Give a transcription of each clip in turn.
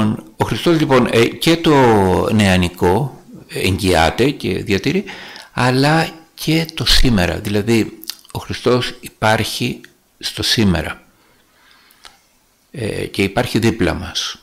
ο Χριστός λοιπόν και το νεανικό εγγυάται και διατηρεί, αλλά και το σήμερα. Δηλαδή ο Χριστός υπάρχει στο σήμερα και υπάρχει δίπλα μας,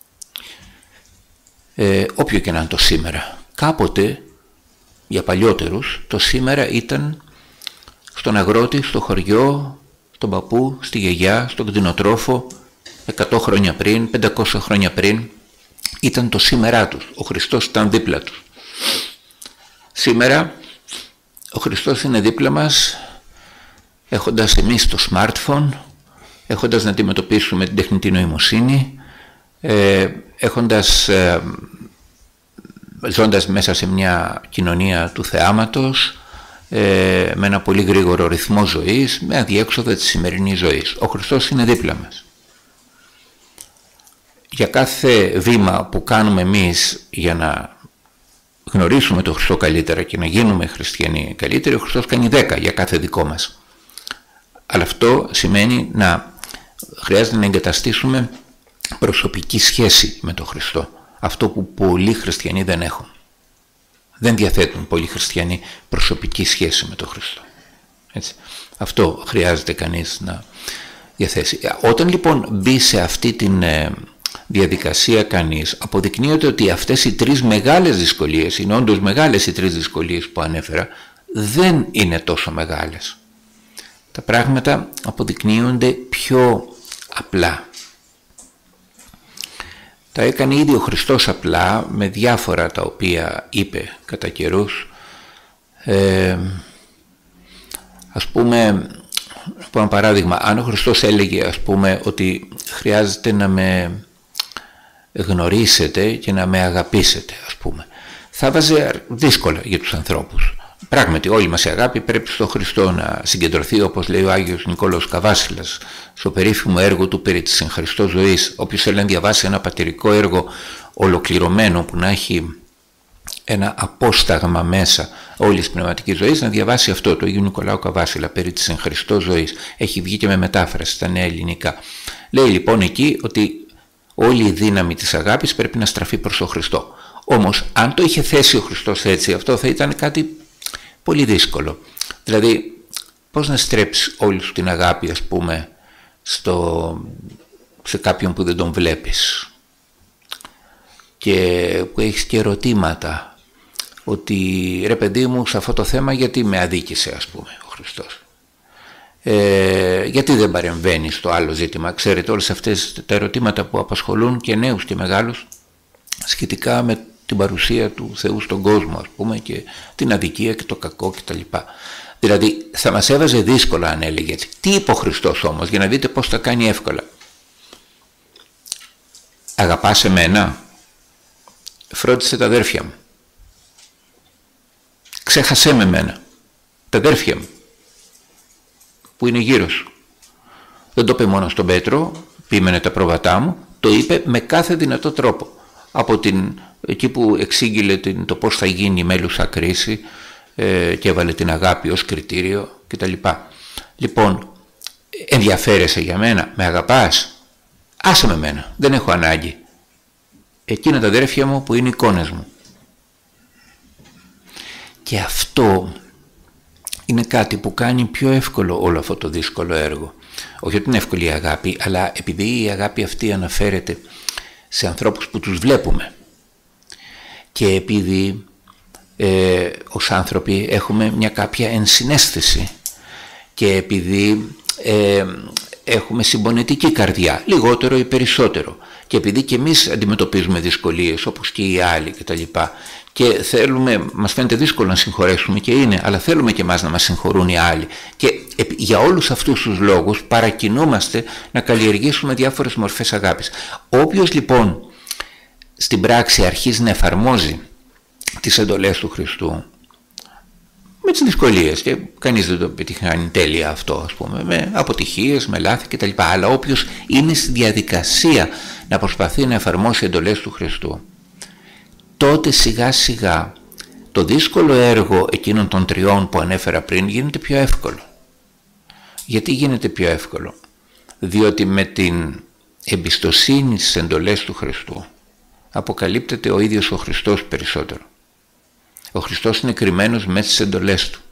όποιο και να είναι το σήμερα. Κάποτε, για παλιότερους, το σήμερα ήταν στον αγρότη, στο χωριό, στον παππού, στη γιαγιά, στον κτηνοτρόφο, 100 χρόνια πριν, 500 χρόνια πριν, ήταν το σήμερά τους. Ο Χριστός ήταν δίπλα τους. Σήμερα ο Χριστός είναι δίπλα μας, έχοντας εμείς το smartphone, έχοντας να αντιμετωπίσουμε την τεχνητή νοημοσύνη, ζώντας μέσα σε μια κοινωνία του θεάματος, με ένα πολύ γρήγορο ρυθμό ζωής, με αδιέξοδο της σημερινής ζωής. Ο Χριστός είναι δίπλα μας. Για κάθε βήμα που κάνουμε εμείς για να γνωρίσουμε τον Χριστό καλύτερα και να γίνουμε χριστιανοί καλύτεροι, ο Χριστός κάνει 10 για κάθε δικό μας. Αλλά αυτό σημαίνει να χρειάζεται να εγκαταστήσουμε προσωπική σχέση με τον Χριστό. Αυτό που πολλοί χριστιανοί δεν έχουν. Δεν διαθέτουν πολλοί χριστιανοί προσωπική σχέση με τον Χριστό. Έτσι. Αυτό χρειάζεται κανείς να διαθέσει. Όταν λοιπόν μπει σε αυτή την διαδικασία κανείς, αποδεικνύεται ότι αυτές οι τρεις μεγάλες δυσκολίες, είναι όντως μεγάλες οι τρεις δυσκολίες που ανέφερα, δεν είναι τόσο μεγάλες. Τα πράγματα αποδεικνύονται πιο απλά. Τα έκανε ήδη ο Χριστός απλά με διάφορα τα οποία είπε κατά καιρούς. Ας πούμε, ένα παράδειγμα, αν ο Χριστός έλεγε ας πούμε ότι χρειάζεται να με γνωρίσετε και να με αγαπήσετε, ας πούμε, θα βάζε δύσκολα για τους ανθρώπους. Πράγματι όλη μας η αγάπη πρέπει στο Χριστό να συγκεντρωθεί, όπως λέει ο Άγιος Νικόλαος Καβάσιλας στο περίφημο έργο του περί της εν Χριστώ ζωής. Όποιος θέλει να διαβάσει ένα πατηρικό έργο ολοκληρωμένο που να έχει ένα απόσταγμα μέσα όλης της πνευματικής ζωής, να διαβάσει αυτό το Αγίου Νικολάου Καβάσιλα περί της εν Χριστώ ζωής. Έχει βγει και με μετάφραση στα νέα ελληνικά. Λέει λοιπόν εκεί ότι όλη η δύναμη της αγάπης πρέπει να στραφεί προς τον Χριστό. Όμως αν το είχε θέσει ο Χριστός έτσι, αυτό θα ήταν κάτι πολύ δύσκολο. Δηλαδή πώς να στρέψεις όλη σου την αγάπη ας πούμε σε κάποιον που δεν τον βλέπεις και που έχεις και ερωτήματα ότι ρε παιδί μου σε αυτό το θέμα γιατί με αδίκησε ας πούμε ο Χριστός, γιατί δεν παρεμβαίνει στο άλλο ζήτημα. Ξέρετε όλες αυτές τα ερωτήματα που απασχολούν και νέους και μεγάλους σχετικά με την παρουσία του Θεού στον κόσμο ας πούμε και την αδικία και το κακό κτλ. Δηλαδή θα μας έβαζε δύσκολα αν έλεγε έτσι. Τι είπε ο Χριστός όμως, για να δείτε πώς τα κάνει εύκολα. Αγαπάς εμένα, φρόντισε τα αδέρφια μου, ξέχασέ με εμένα, τα αδέρφια μου που είναι γύρω σου. Δεν το είπε μόνο στον Πέτρο, πείμενε τα πρόβατά μου, το είπε με κάθε δυνατό τρόπο. Από εκεί που εξήγηλε το πώς θα γίνει η μέλουσα κρίση και έβαλε την αγάπη ως κριτήριο κτλ. Λοιπόν, ενδιαφέρεσαι για μένα, με αγαπάς, άσε με μένα, δεν έχω ανάγκη. Εκείνα τα αδέρφια μου που είναι εικόνες μου. Και αυτό είναι κάτι που κάνει πιο εύκολο όλο αυτό το δύσκολο έργο. Όχι ότι είναι εύκολη η αγάπη, αλλά επειδή η αγάπη αυτή αναφέρεται σε ανθρώπους που τους βλέπουμε και επειδή ως άνθρωποι έχουμε μια κάποια ενσυναίσθηση και επειδή έχουμε συμπονετική καρδιά, λιγότερο ή περισσότερο, και επειδή και εμείς αντιμετωπίζουμε δυσκολίες όπως και οι άλλοι κτλ. Και θέλουμε, μας φαίνεται δύσκολο να συγχωρέσουμε και είναι, αλλά θέλουμε και εμάς να μας συγχωρούν οι άλλοι. Και για όλους αυτούς τους λόγους παρακινούμαστε να καλλιεργήσουμε διάφορες μορφές αγάπης. Όποιος λοιπόν στην πράξη αρχίζει να εφαρμόζει τις εντολές του Χριστού με τις δυσκολίες, και κανείς δεν το πετυχάνει τέλεια αυτό ας πούμε, με αποτυχίες, με λάθη κτλ. Αλλά όποιος είναι στη διαδικασία να προσπαθεί να εφαρμόσει εντολές του Χριστού, τότε σιγά σιγά το δύσκολο έργο εκείνων των τριών που ανέφερα πριν γίνεται πιο εύκολο. Γιατί γίνεται πιο εύκολο? Διότι με την εμπιστοσύνη στις εντολές του Χριστού, αποκαλύπτεται ο ίδιος ο Χριστός περισσότερο. Ο Χριστός είναι κρυμμένος μέσα στις εντολές του.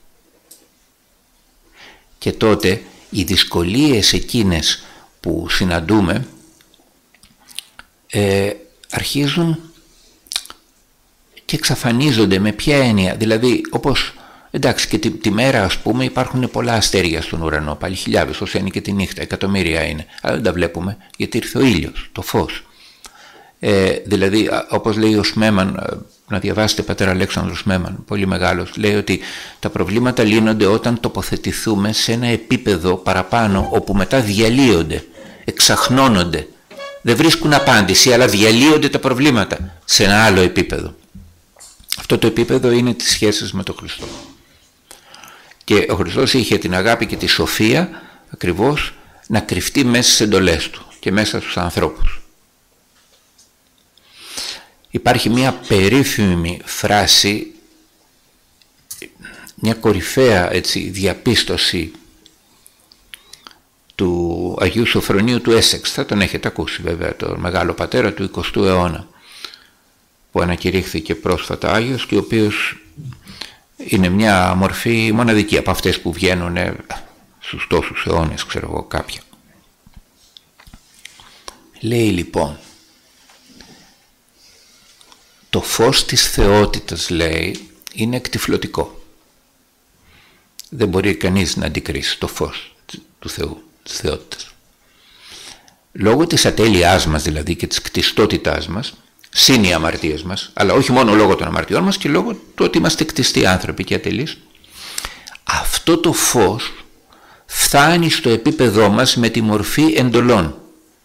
Και τότε οι δυσκολίες εκείνες που συναντούμε αρχίζουν και εξαφανίζονται. Με ποια έννοια? Δηλαδή, όπως εντάξει, και τη μέρα, ας πούμε, υπάρχουν πολλά αστέρια στον ουρανό, πάλι χιλιάδες, όσο είναι και τη νύχτα, εκατομμύρια είναι, αλλά δεν τα βλέπουμε γιατί ήρθε ο ήλιος, το φως. Δηλαδή, όπως λέει ο Σμέμαν, να διαβάσετε πατέρα Αλέξανδρο Σμέμαν, πολύ μεγάλος, λέει ότι τα προβλήματα λύνονται όταν τοποθετηθούμε σε ένα επίπεδο παραπάνω, όπου μετά διαλύονται, εξαχνώνονται, δεν βρίσκουν απάντηση, αλλά διαλύονται τα προβλήματα σε ένα άλλο επίπεδο. Αυτό το επίπεδο είναι τις σχέσεις με τον Χριστό. Και ο Χριστός είχε την αγάπη και τη σοφία ακριβώς να κρυφτεί μέσα στις εντολές του και μέσα στους ανθρώπους. Υπάρχει μια περίφημη φράση, μια κορυφαία διαπίστωση του Αγίου Σοφρονίου του Έσεξ. Θα τον έχετε ακούσει βέβαια, τον μεγάλο πατέρα του 20ου αιώνα, που ανακηρύχθηκε πρόσφατα Άγιος και ο οποίος είναι μια μορφή μοναδική από αυτές που βγαίνουν στους τόσους αιώνες, ξέρω εγώ, κάποια. Λέει λοιπόν, το φως της θεότητας, λέει, είναι εκτυφλωτικό. Δεν μπορεί κανείς να αντικρίσει το φως του Θεού, της θεότητας. Λόγω της ατέλειάς μας δηλαδή και της κτιστότητάς μας, συν οι αμαρτίες μας, αλλά όχι μόνο λόγω των αμαρτιών μας και λόγω του ότι είμαστε κτιστοί άνθρωποι και ατελείς, αυτό το φως φτάνει στο επίπεδό μας με τη μορφή εντολών.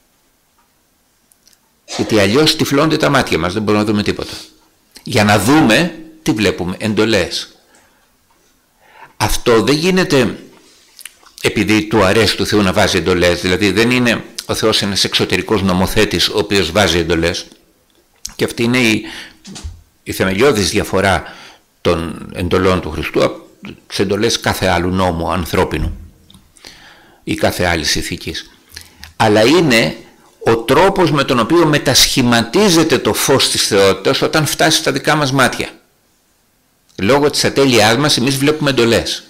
Γιατί αλλιώς τυφλώνται τα μάτια μας, δεν μπορούμε να δούμε τίποτα. Για να δούμε, τι βλέπουμε? Εντολές. Αυτό δεν γίνεται επειδή του αρέσει του Θεού να βάζει εντολές, δηλαδή δεν είναι ο Θεός ένας εξωτερικός νομοθέτης ο οποίος βάζει εντολές. Και αυτή είναι η θεμελιώδης διαφορά των εντολών του Χριστού από τις εντολές κάθε άλλου νόμου ανθρώπινου ή κάθε άλλης ηθικής. Αλλά είναι ο τρόπος με τον οποίο μετασχηματίζεται το φως της θεότητας όταν φτάσει στα δικά μας μάτια. Λόγω της ατέλειάς μας εμείς βλέπουμε εντολές.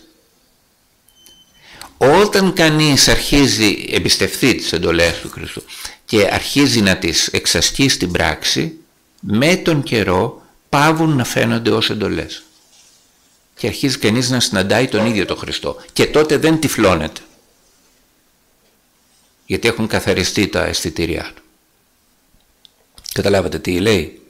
Όταν κανείς αρχίζει εμπιστευτεί τις εντολές του Χριστού και αρχίζει να τις εξασκεί στην πράξη, με τον καιρό πάβουν να φαίνονται ως εντολές. Και αρχίζει κανείς να συναντάει τον ίδιο τον Χριστό. Και τότε δεν τυφλώνεται. Γιατί έχουν καθαριστεί τα αισθητήριά του. Καταλάβατε τι λέει?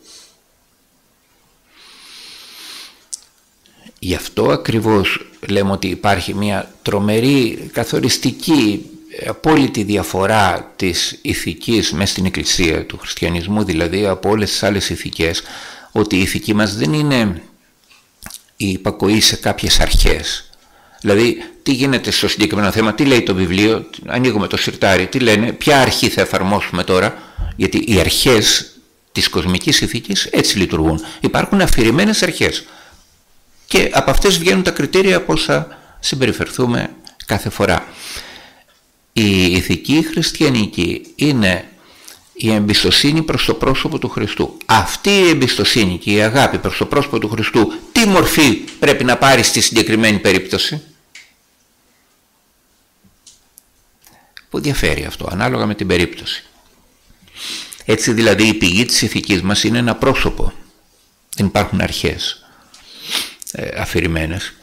Γι' αυτό ακριβώς λέμε ότι υπάρχει μια τρομερή, καθοριστική, απόλυτη διαφορά της ηθικής μέσα στην Εκκλησία του χριστιανισμού, δηλαδή από όλες τις άλλες ηθικές, ότι η ηθική μας δεν είναι η υπακοή σε κάποιες αρχές. Δηλαδή, τι γίνεται στο συγκεκριμένο θέμα, τι λέει το βιβλίο, ανοίγουμε το συρτάρι, τι λένε, ποια αρχή θα εφαρμόσουμε τώρα, γιατί οι αρχές της κοσμικής ηθικής έτσι λειτουργούν. Υπάρχουν αφηρημένες αρχές και από αυτές βγαίνουν τα κριτήρια πώς θα συμπεριφερθούμε κάθε φορά. Η ηθική χριστιανική είναι η εμπιστοσύνη προς το πρόσωπο του Χριστού. Αυτή η εμπιστοσύνη και η αγάπη προς το πρόσωπο του Χριστού, τι μορφή πρέπει να πάρει στη συγκεκριμένη περίπτωση? Που διαφέρει αυτό ανάλογα με την περίπτωση. Έτσι δηλαδή η πηγή της ηθικής μας είναι ένα πρόσωπο. Δεν υπάρχουν αρχές αφηρημένες.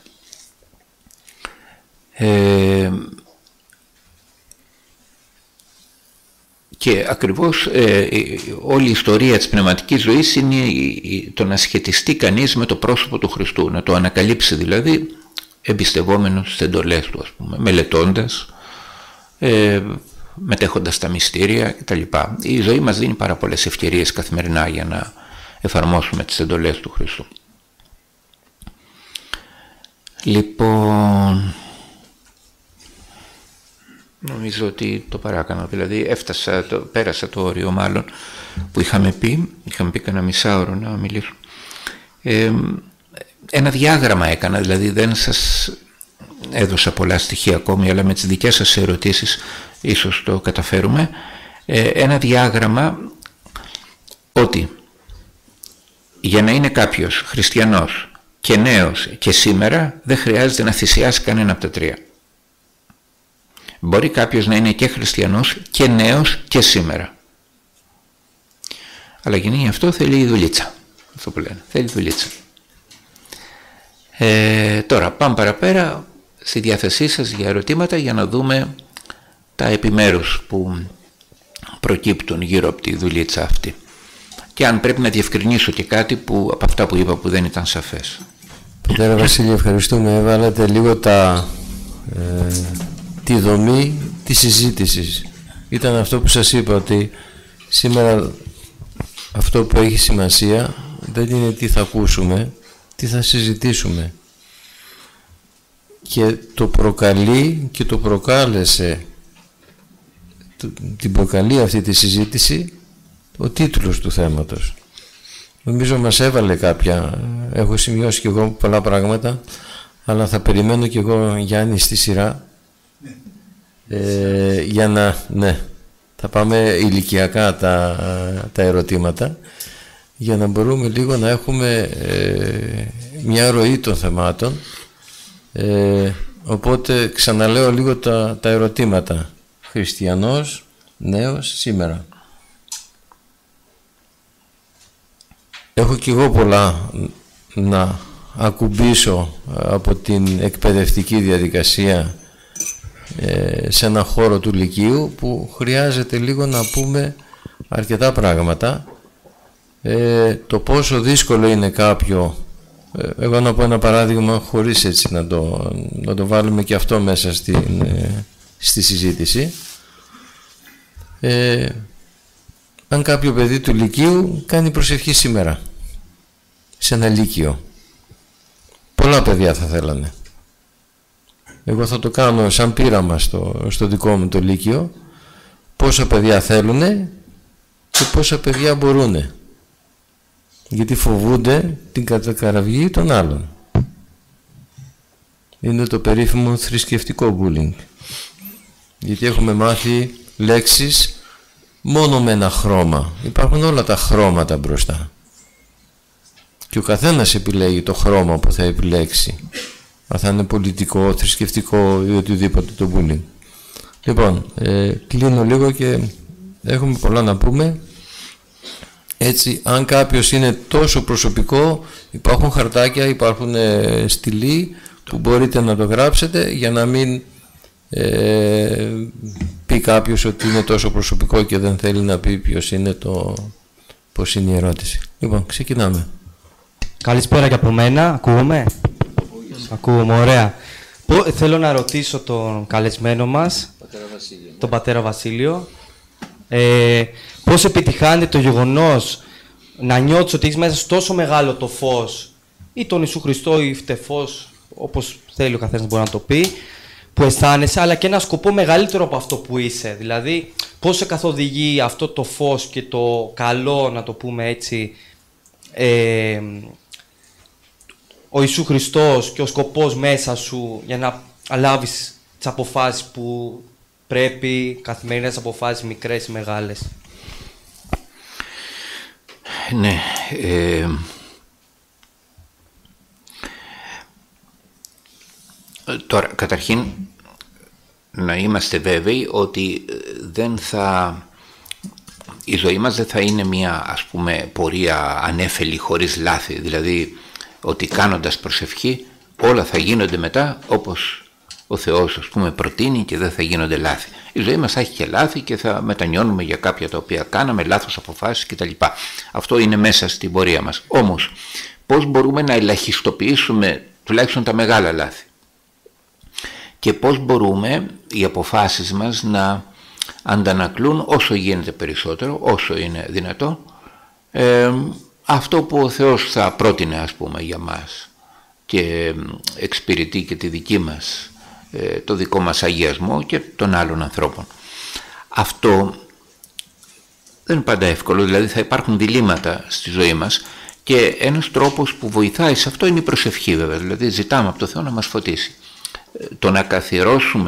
Και ακριβώς όλη η ιστορία της πνευματικής ζωής είναι το να σχετιστεί κανείς με το πρόσωπο του Χριστού, να το ανακαλύψει δηλαδή εμπιστευόμενος στις εντολές του, ας πούμε, μελετώντας, μετέχοντας τα μυστήρια κτλ. Η ζωή μας δίνει πάρα πολλές ευκαιρίες καθημερινά για να εφαρμόσουμε τις εντολές του Χριστού. Λοιπόν, νομίζω ότι το παράκανα, δηλαδή πέρασα το όριο μάλλον που είχαμε πει κανένα μισάωρο να μιλήσω. Ένα διάγραμμα έκανα, δηλαδή δεν σας έδωσα πολλά στοιχεία ακόμη, αλλά με τις δικές σας ερωτήσεις ίσως το καταφέρουμε. ένα διάγραμμα ότι για να είναι κάποιος χριστιανός και νέος και σήμερα δεν χρειάζεται να θυσιάσει κανένα από τα τρία. Μπορεί κάποιος να είναι και χριστιανός και νέος και σήμερα. Αλλά για να γίνει αυτό θέλει δουλίτσα. Αυτό που λένε. Θέλει δουλίτσα. Τώρα πάμε παραπέρα, στη διάθεσή σας για ερωτήματα, για να δούμε τα επιμέρους που προκύπτουν γύρω από τη δουλίτσα αυτή. Και αν πρέπει να διευκρινίσω και κάτι από αυτά που είπα που δεν ήταν σαφές. Πατέρα Βασίλη, ευχαριστούμε. Έβαλατε λίγο τη δομή της συζήτησης. Ήταν αυτό που σας είπα, ότι σήμερα αυτό που έχει σημασία δεν είναι τι θα ακούσουμε, τι θα συζητήσουμε. Και το προκαλεί και το προκάλεσε, την προκαλεί αυτή τη συζήτηση ο τίτλος του θέματος. Νομίζω μας έβαλε κάποια, έχω σημειώσει και εγώ πολλά πράγματα, αλλά θα περιμένω και εγώ, Γιάννη, στη σειρά, για να, ναι, θα πάμε ηλικιακά τα ερωτήματα, για να μπορούμε λίγο να έχουμε μια ροή των θεμάτων. Οπότε ξαναλέω λίγο τα ερωτήματα. Χριστιανός, νέος, σήμερα. Έχω και εγώ πολλά να ακουμπήσω από την εκπαιδευτική διαδικασία σε ένα χώρο του Λυκείου, που χρειάζεται λίγο να πούμε αρκετά πράγματα. Το πόσο δύσκολο είναι κάποιο, εγώ να πω ένα παράδειγμα χωρίς έτσι να το βάλουμε και αυτό μέσα στη συζήτηση. Αν κάποιο παιδί του Λυκείου κάνει προσευχή σήμερα σε ένα Λύκειο, πολλά παιδιά θα θέλανε. Εγώ θα το κάνω σαν πείραμα στο δικό μου το Λύκειο, πόσα παιδιά θέλουνε και πόσα παιδιά μπορούνε, γιατί φοβούνται την κατακραυγή των άλλων. Είναι το περίφημο θρησκευτικό bullying, γιατί έχουμε μάθει λέξεις μόνο με ένα χρώμα. Υπάρχουν όλα τα χρώματα μπροστά και ο καθένας επιλέγει το χρώμα που θα επιλέξει, αν θα είναι πολιτικό, θρησκευτικό ή οτιδήποτε το bullying. Λοιπόν, κλείνω λίγο και έχουμε πολλά να πούμε. Έτσι, αν κάποιος είναι τόσο προσωπικό, υπάρχουν χαρτάκια, υπάρχουν στυλοί που μπορείτε να το γράψετε, για να μην πει κάποιος ότι είναι τόσο προσωπικό και δεν θέλει να πει πώς είναι η ερώτηση. Λοιπόν, ξεκινάμε. Καλησπέρα και από μένα. Ακούγομαι? Ακούγομαι, ωραία. Θέλω να ρωτήσω τον καλεσμένο μας, τον πατέρα Βασίλειο, πώς επιτυχάνεται το γεγονός να νιώθεις ότι έχεις μέσα σου τόσο μεγάλο το φως, ή τον Ιησού Χριστό ή φτεφός, όπως θέλει ο καθένας μπορεί να το πει, που αισθάνεσαι, αλλά και ένα σκοπό μεγαλύτερο από αυτό που είσαι. Δηλαδή, πώς σε καθοδηγεί αυτό το φως και το καλό, να το πούμε έτσι, ο Ιησού Χριστός και ο σκοπός μέσα σου για να λάβεις τις αποφάσεις που πρέπει, καθημερινές αποφάσεις, μικρές ή μεγάλες. Ναι. Τώρα, καταρχήν, να είμαστε βέβαιοι ότι η ζωή μας δεν θα είναι μια, ας πούμε, πορεία ανέφελη χωρίς λάθη. Δηλαδή, ότι κάνοντας προσευχή όλα θα γίνονται μετά όπως ο Θεός, ας πούμε, προτείνει, και δεν θα γίνονται λάθη. Η ζωή μας θα έχει και λάθη και θα μετανιώνουμε για κάποια τα οποία κάναμε, λάθος αποφάσεις κτλ. Αυτό είναι μέσα στην πορεία μας. Όμως, πώς μπορούμε να ελαχιστοποιήσουμε τουλάχιστον τα μεγάλα λάθη, και πώς μπορούμε οι αποφάσεις μας να αντανακλούν όσο γίνεται περισσότερο, όσο είναι δυνατό, αυτό που ο Θεός θα πρότεινε, ας πούμε, για μας, και εξυπηρετεί και τη δική μας, το δικό μας αγιασμό και των άλλων ανθρώπων. Αυτό δεν είναι πάντα εύκολο, δηλαδή θα υπάρχουν διλήμματα στη ζωή μας, και ένας τρόπος που βοηθάει σε αυτό είναι η προσευχή, βέβαια. Δηλαδή ζητάμε από το Θεό να μας φωτίσει. Το να καθιερώσουμε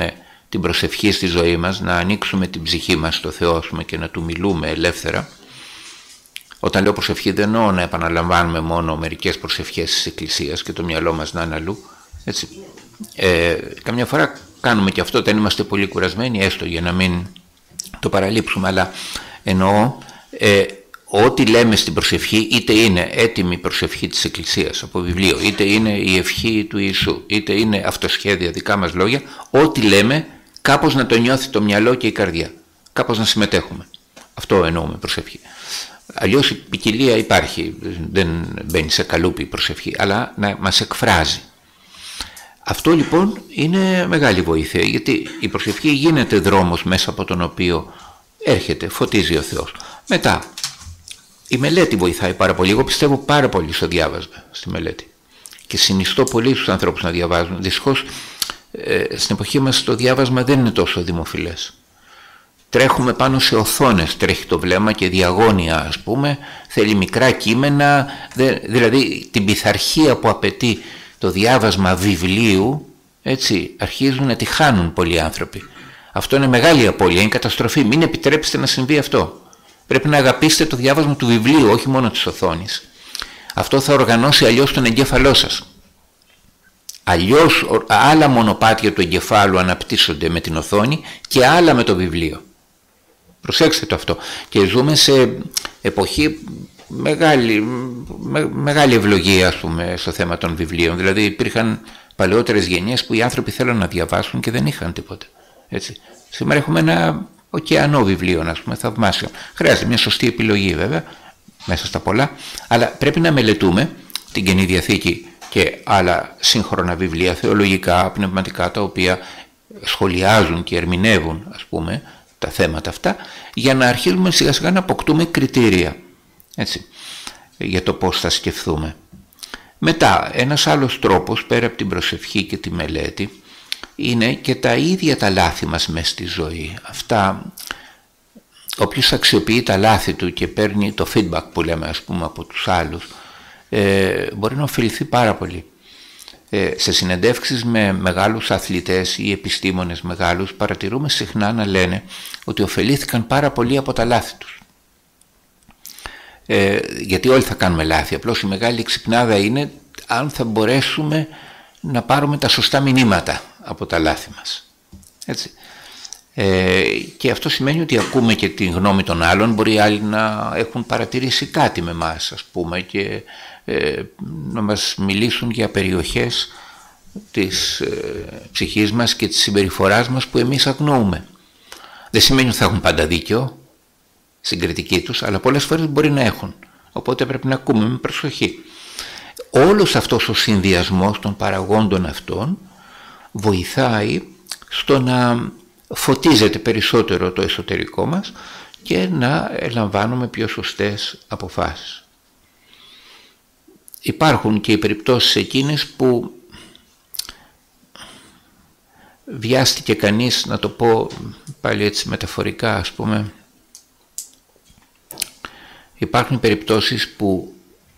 την προσευχή στη ζωή μας, να ανοίξουμε την ψυχή μας στο Θεό και να Του μιλούμε ελεύθερα. Όταν λέω προσευχή δεν εννοώ να επαναλαμβάνουμε μόνο μερικές προσευχές της Εκκλησίας και το μυαλό μας να είναι αλλού. Έτσι. Καμιά φορά κάνουμε και αυτό όταν είμαστε πολύ κουρασμένοι, έστω για να μην το παραλείψουμε, αλλά εννοώ ό,τι λέμε στην προσευχή, είτε είναι έτοιμη προσευχή της Εκκλησίας από βιβλίο, είτε είναι η ευχή του Ιησού, είτε είναι αυτοσχέδια δικά μας λόγια, ό,τι λέμε κάπως να το νιώθει το μυαλό και η καρδιά, κάπως να συμμετέχουμε. Αυτό εννοούμε προσευχή. Αλλιώς η ποικιλία υπάρχει, δεν μπαίνει σε καλούπι η προσευχή, αλλά να μας εκφράζει. Αυτό λοιπόν είναι μεγάλη βοήθεια, γιατί η προσευχή γίνεται δρόμος μέσα από τον οποίο έρχεται, φωτίζει ο Θεός. Μετά, η μελέτη βοηθάει πάρα πολύ. Εγώ πιστεύω πάρα πολύ στο διάβασμα, στη μελέτη. Και συνιστώ πολύ στους ανθρώπους να διαβάζουν. Δυστυχώς, στην εποχή μας το διάβασμα δεν είναι τόσο δημοφιλές. Τρέχουμε πάνω σε οθόνες, τρέχει το βλέμμα και διαγώνια, ας πούμε, θέλει μικρά κείμενα, δηλαδή την πειθαρχία που απαιτεί το διάβασμα βιβλίου, έτσι, αρχίζουν να τη χάνουν πολλοί άνθρωποι. Αυτό είναι μεγάλη απώλεια, είναι καταστροφή. Μην επιτρέψετε να συμβεί αυτό. Πρέπει να αγαπήσετε το διάβασμα του βιβλίου, όχι μόνο της οθόνης. Αυτό θα οργανώσει αλλιώς τον εγκέφαλό σας. Αλλιώς άλλα μονοπάτια του εγκεφάλου αναπτύσσονται με την οθόνη και άλλα με το βιβλίο. Προσέξτε το αυτό. Και ζούμε σε εποχή μεγάλη ευλογία, ας πούμε, στο θέμα των βιβλίων. Δηλαδή υπήρχαν παλαιότερες γενιές που οι άνθρωποι θέλουν να διαβάσουν και δεν είχαν τίποτα. Έτσι. Σήμερα έχουμε ένα ωκεανό βιβλίων, ας πούμε, θαυμάσιο. Χρειάζεται μια σωστή επιλογή βέβαια, μέσα στα πολλά, αλλά πρέπει να μελετούμε την Καινή Διαθήκη και άλλα σύγχρονα βιβλία, θεολογικά, πνευματικά, τα οποία σχολιάζουν και ερμηνεύουν, ας πούμε, τα θέματα αυτά, για να αρχίσουμε σιγά σιγά να αποκτούμε κριτήρια, έτσι, για το πώς θα σκεφτούμε. Μετά, ένας άλλος τρόπος, πέρα από την προσευχή και τη μελέτη, είναι και τα ίδια τα λάθη μας μες στη ζωή. Αυτά, όποιος αξιοποιεί τα λάθη του και παίρνει το feedback που λέμε, ας πούμε, από τους άλλους, μπορεί να ωφεληθεί πάρα πολύ. Σε συνεντεύξεις με μεγάλους αθλητές ή επιστήμονες μεγάλους παρατηρούμε συχνά να λένε ότι ωφελήθηκαν πάρα πολύ από τα λάθη τους. Γιατί όλοι θα κάνουμε λάθη, απλώς η μεγάλη ξυπνάδα είναι αν θα μπορέσουμε να πάρουμε τα σωστά μηνύματα από τα λάθη μας. Έτσι. Και αυτό σημαίνει ότι ακούμε και τη γνώμη των άλλων, μπορεί άλλοι να έχουν παρατηρήσει κάτι με μας, ας πούμε, και να μας μιλήσουν για περιοχές της ψυχής μας και της συμπεριφοράς μας που εμείς αγνοούμε. Δεν σημαίνει ότι θα έχουν πάντα δίκιο στην κριτική τους, αλλά πολλές φορές μπορεί να έχουν, οπότε πρέπει να ακούμε με προσοχή. Όλος αυτός ο συνδυασμός των παραγόντων αυτών βοηθάει στο να φωτίζεται περισσότερο το εσωτερικό μας και να λαμβάνουμε πιο σωστές αποφάσεις. Υπάρχουν και οι περιπτώσεις εκείνες που βιάστηκε κανείς, να το πω πάλι έτσι μεταφορικά, ας πούμε, υπάρχουν οι περιπτώσεις που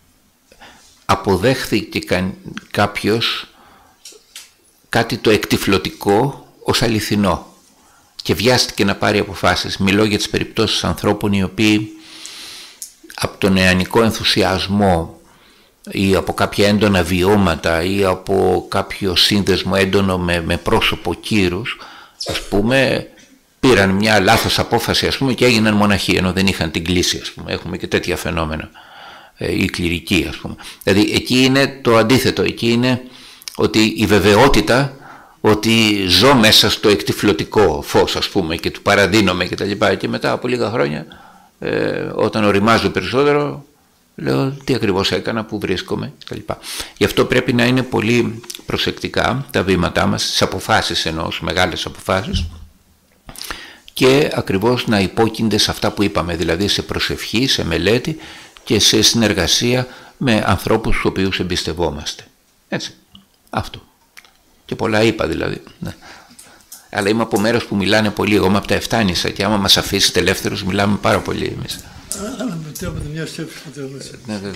αποδέχθηκε κάποιος κάτι το εκτυφλωτικό ως αληθινό και βιάστηκε να πάρει αποφάσεις. Μιλώ για τις περιπτώσεις ανθρώπων οι οποίοι από τον νεανικό ενθουσιασμό ή από κάποια έντονα βιώματα ή από κάποιο σύνδεσμο έντονο με πρόσωπο κύρους, ας πούμε, πήραν μια λάθος απόφαση, ας πούμε, και έγιναν μοναχοί ενώ δεν είχαν την κλίση, ας πούμε. Έχουμε και τέτοια φαινόμενα, ή κληρικοί, ας πούμε. Δηλαδή εκεί είναι το αντίθετο, εκεί είναι ότι η βεβαιότητα ότι ζω μέσα στο εκτυφλωτικό φως, ας πούμε, και του παραδίνομαι και τα λοιπά, και μετά από λίγα χρόνια όταν οριμάζω περισσότερο λέω τι ακριβώς έκανα, πού βρίσκομαι κτλ. Γι' αυτό πρέπει να είναι πολύ προσεκτικά τα βήματά μας, τις αποφάσεις εννοώ, μεγάλες αποφάσεις, και ακριβώς να υπόκεινται σε αυτά που είπαμε, δηλαδή σε προσευχή, σε μελέτη και σε συνεργασία με ανθρώπους στους οποίους εμπιστευόμαστε. Έτσι, αυτό. Και πολλά είπα δηλαδή. Ναι. Αλλά είμαι από μέρος που μιλάνε πολύ, εγώ είμαι από τα Εφτάνησα και άμα μας αφήσετε ελεύθερους μιλάμε πάρα πολύ εμείς. Αλλά με τρέπετε μια σκέψη που τελείωσε. Ναι, βέβαια.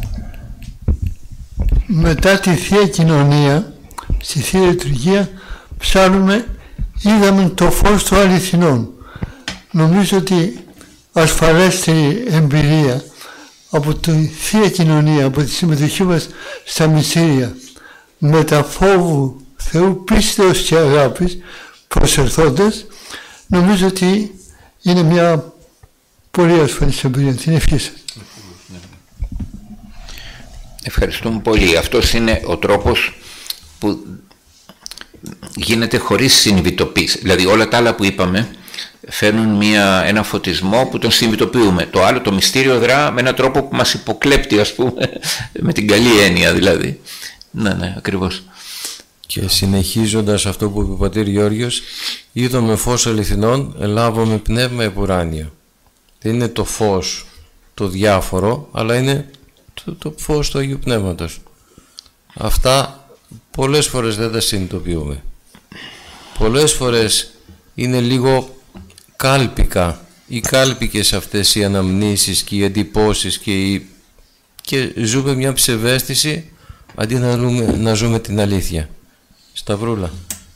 Μετά τη Θεία Κοινωνία, στη Θεία Λειτουργία, ψάρουμε, είδαμε το φως του αληθινών. Νομίζω ότι ασφαλέστερη εμπειρία από τη Θεία Κοινωνία, από τη συμμετοχή μας στα μυστήρια, με τα φόβου Θεού, πίστεως και αγάπης προσερθώντας, νομίζω ότι είναι μια πολύ ασφαλής εμπειρία. Την ευχή σας. Ευχαριστούμε πολύ. Αυτός είναι ο τρόπος που γίνεται χωρίς συνειδητοποίηση. Δηλαδή όλα τα άλλα που είπαμε φέρνουν ένα φωτισμό που τον συνειδητοποιούμε. Το άλλο, το μυστήριο, δρά με έναν τρόπο που μας υποκλέπτει, ας πούμε, με την καλή έννοια δηλαδή. Ναι, ακριβώς. Και συνεχίζοντας αυτό που είπε ο πατήρ Γεώργιος, είδαμε φως αληθινών, ελάβαμε πνεύμα επουράνιο. Δεν είναι το φως το διάφορο, αλλά είναι το φως του Αγίου Πνεύματος. Αυτά πολλές φορές δεν τα συνειδητοποιούμε. Πολλές φορές είναι λίγο κάλπικα ή κάλπικες αυτές οι αναμνήσεις και οι εντυπώσεις και ζούμε μια ψευαίσθηση αντί να ζούμε την αλήθεια. Σταυρούλα.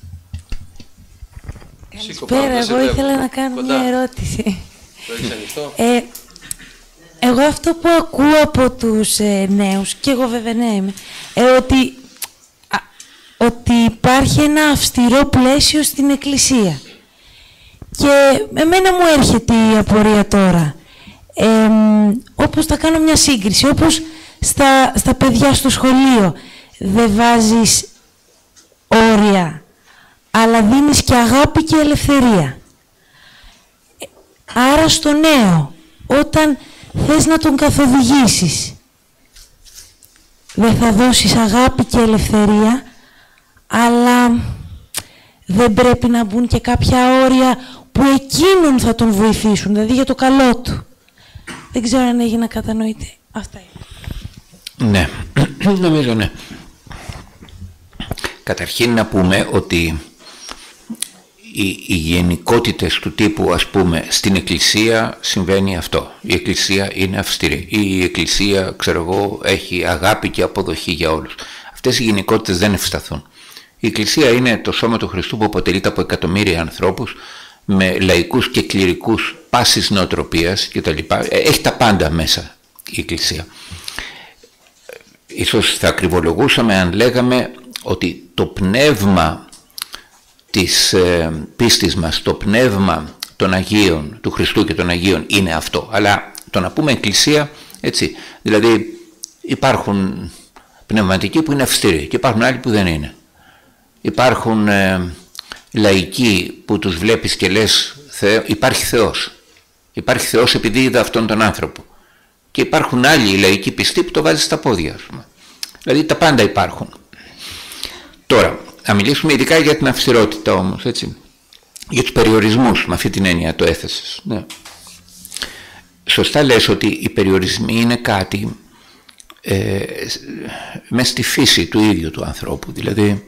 Καλησπέρα, εγώ ήθελα να κάνω μια ερώτηση. Το έχεις ανοιχτό? Εγώ αυτό που ακούω από τους νέους, και εγώ βέβαια νέα είμαι, ότι υπάρχει ένα αυστηρό πλαίσιο στην Εκκλησία. Και εμένα μου έρχεται η απορία τώρα. Όπως θα κάνω μια σύγκριση, όπως στα παιδιά στο σχολείο δεν βάζεις όρια, αλλά δίνεις και αγάπη και ελευθερία. Άρα στο νέο, όταν θες να τον καθοδηγήσεις, δεν θα δώσεις αγάπη και ελευθερία, αλλά δεν πρέπει να μπουν και κάποια όρια που εκείνον θα τον βοηθήσουν, δηλαδή για το καλό του. Δεν ξέρω αν έγινε κατανοητή. Αυτά είναι. Ναι, νομίζω ναι. Καταρχήν να πούμε ότι οι γενικότητες του τύπου, ας πούμε, στην Εκκλησία συμβαίνει αυτό. Η Εκκλησία είναι αυστηρή. Η Εκκλησία, ξέρω εγώ, έχει αγάπη και αποδοχή για όλους. Αυτές οι γενικότητες δεν ευσταθούν. Η Εκκλησία είναι το σώμα του Χριστού που αποτελείται από εκατομμύρια ανθρώπους με λαϊκούς και κληρικούς πάσης νοοτροπίας κτλ. Έχει τα πάντα μέσα η Εκκλησία. Ίσως θα ακριβολογούσαμε αν λέγαμε ότι το πνεύμα της πίστης μας, το πνεύμα των Αγίων, του Χριστού και των Αγίων είναι αυτό. Αλλά το να πούμε Εκκλησία, έτσι, δηλαδή υπάρχουν πνευματικοί που είναι αυστηροί και υπάρχουν άλλοι που δεν είναι. Υπάρχουν λαϊκοί που τους βλέπεις και λες υπάρχει Θεός. Υπάρχει Θεός επειδή είδα αυτόν τον άνθρωπο. Και υπάρχουν άλλοι λαϊκοί πιστοί που το βάζεις στα πόδια, ας πούμε. Δηλαδή τα πάντα υπάρχουν. Τώρα, να μιλήσουμε ειδικά για την αυστηρότητα όμως, έτσι. Για τους περιορισμούς, με αυτή την έννοια το έθεσες. Ναι. Σωστά λες ότι οι περιορισμοί είναι κάτι μες στη φύση του ίδιου του ανθρώπου. Δηλαδή,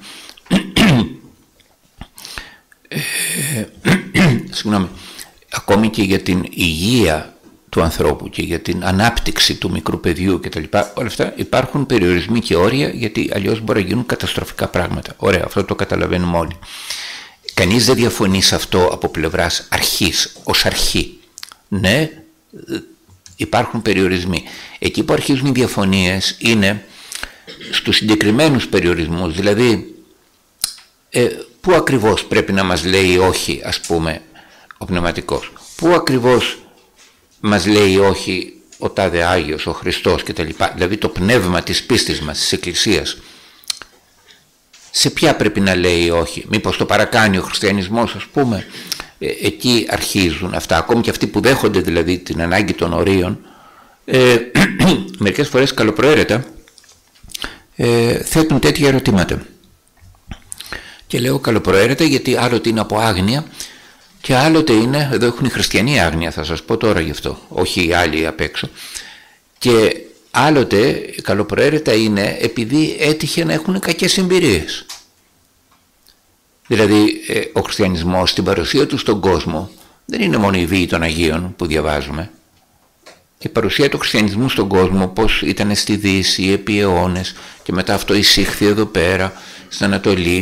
συγγνώμη, ακόμη και για την υγεία του ανθρώπου και για την ανάπτυξη του μικρού παιδιού κτλ. Όλα αυτά υπάρχουν περιορισμοί και όρια, γιατί αλλιώς μπορεί να γίνουν καταστροφικά πράγματα. Ωραία, αυτό το καταλαβαίνουμε όλοι. Κανείς δεν διαφωνεί σε αυτό από πλευράς αρχής, ως αρχή. Ναι, υπάρχουν περιορισμοί. Εκεί που αρχίζουν οι διαφωνίες είναι στους συγκεκριμένους περιορισμούς, δηλαδή πού ακριβώς πρέπει να μας λέει όχι, ας πούμε, ο πνευματικός. Πού ακριβώς μας λέει όχι ο τάδε Άγιος, ο Χριστός κτλ. Δηλαδή το πνεύμα της πίστης μας, της Εκκλησίας. Σε ποια πρέπει να λέει όχι? Μήπως το παρακάνει ο χριστιανισμός, ας πούμε? Εκεί αρχίζουν αυτά. Ακόμη και αυτοί που δέχονται δηλαδή την ανάγκη των ορίων, μερικές φορές καλοπροαίρετα θέτουν τέτοια ερωτήματα. Και λέω καλοπροαίρετα γιατί άλλοτε είναι από άγνοια και άλλοτε είναι, εδώ έχουν οι χριστιανοί άγνοια, θα σας πω τώρα γι' αυτό, όχι οι άλλοι απ' έξω. Και άλλοτε καλοπροαίρετα είναι επειδή έτυχε να έχουν κακές εμπειρίες. Δηλαδή ο χριστιανισμός στην παρουσία του στον κόσμο δεν είναι μόνο η βίη των Αγίων που διαβάζουμε. Η παρουσία του χριστιανισμού στον κόσμο, πώς ήταν στη Δύση επί αιώνες και μετά αυτό εισήχθη εδώ πέρα στην Ανατολή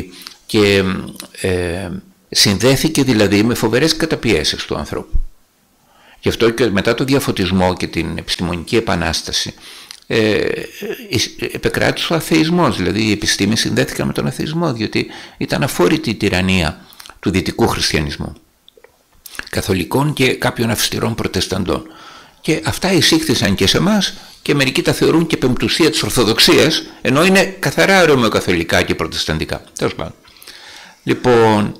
και συνδέθηκε δηλαδή με φοβερές καταπιέσεις του ανθρώπου. Γι' αυτό και μετά το διαφωτισμό και την επιστημονική επανάσταση επεκράτησε ο αθεισμός, δηλαδή οι επιστήμες συνδέθηκαν με τον αθεισμό, διότι ήταν αφόρητη η τυραννία του δυτικού χριστιανισμού, καθολικών και κάποιων αυστηρών προτεσταντών. Και αυτά εισήχθησαν και σε εμάς και μερικοί τα θεωρούν και πεμπτουσία της Ορθοδοξίας, ενώ είναι καθαρά ρωμαιοκαθολικά και προτεσταντικά. Τέλος πάντων. Λοιπόν,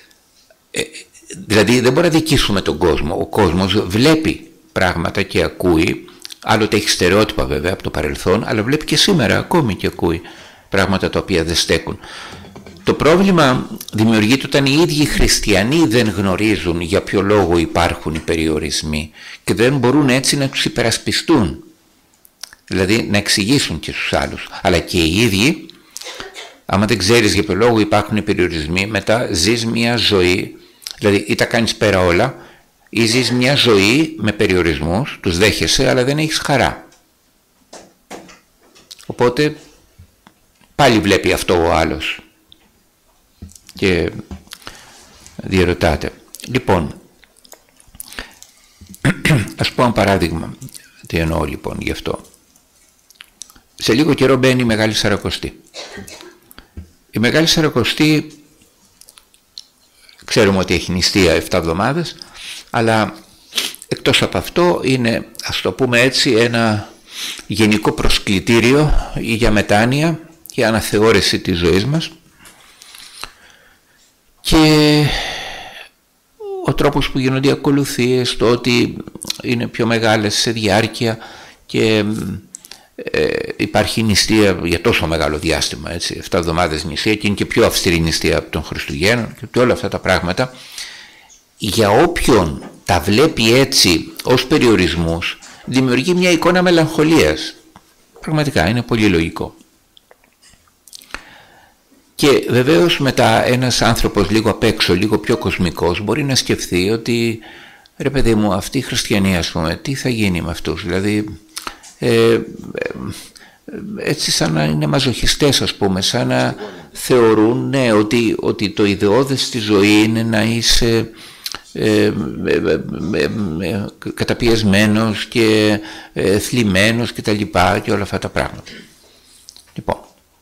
δηλαδή δεν μπορούμε να δικήσουμε τον κόσμο. Ο κόσμος βλέπει πράγματα και ακούει, άλλοτε έχει στερεότυπα βέβαια από το παρελθόν, αλλά βλέπει και σήμερα ακόμη και ακούει πράγματα τα οποία δεν στέκουν. Το πρόβλημα δημιουργείται όταν οι ίδιοι χριστιανοί δεν γνωρίζουν για ποιο λόγο υπάρχουν οι περιορισμοί και δεν μπορούν έτσι να τους υπερασπιστούν, δηλαδή να εξηγήσουν και στους άλλους. Αλλά και οι ίδιοι, άμα δεν ξέρεις για ποιο λόγο υπάρχουν οι περιορισμοί, μετά ζεις μια ζωή, δηλαδή ή τα κάνεις πέρα όλα ή ζεις μια ζωή με περιορισμούς, τους δέχεσαι αλλά δεν έχεις χαρά. Οπότε πάλι βλέπει αυτό ο άλλος και διερωτάται. Λοιπόν, ας πω ένα παράδειγμα. Τι εννοώ λοιπόν γι' αυτό. Σε λίγο καιρό μπαίνει η Μεγάλη Σαρακοστή. Η Μεγάλη Σαρακοστή ξέρουμε ότι έχει νηστεία 7 εβδομάδες, αλλά εκτός από αυτό είναι, ας το πούμε έτσι, ένα γενικό προσκλητήριο για μετάνοια, για αναθεώρηση της ζωής μας. Και ο τρόπος που γίνονται οι ακολουθίες, το ότι είναι πιο μεγάλες σε διάρκεια και υπάρχει νηστεία για τόσο μεγάλο διάστημα, έτσι, 7 εβδομάδες νηστεία, και είναι και πιο αυστηρή νηστεία από των Χριστουγέννων και όλα αυτά τα πράγματα, για όποιον τα βλέπει έτσι ως περιορισμούς, δημιουργεί μια εικόνα μελαγχολίας. Πραγματικά είναι πολύ λογικό. Και βεβαίως μετά ένας άνθρωπος λίγο απ' έξω, λίγο πιο κοσμικός, μπορεί να σκεφτεί ότι ρε παιδί μου, αυτοί οι χριστιανοί, ας πούμε, τι θα γίνει με αυτούς, δηλαδή έτσι σαν να είναι μαζοχιστές, ας πούμε, σαν να θεωρούν, ναι, ότι το ιδεώδες στη ζωή είναι να είσαι καταπιεσμένος και θλιμμένος και τα λοιπά και όλα αυτά τα πράγματα. Λοιπόν,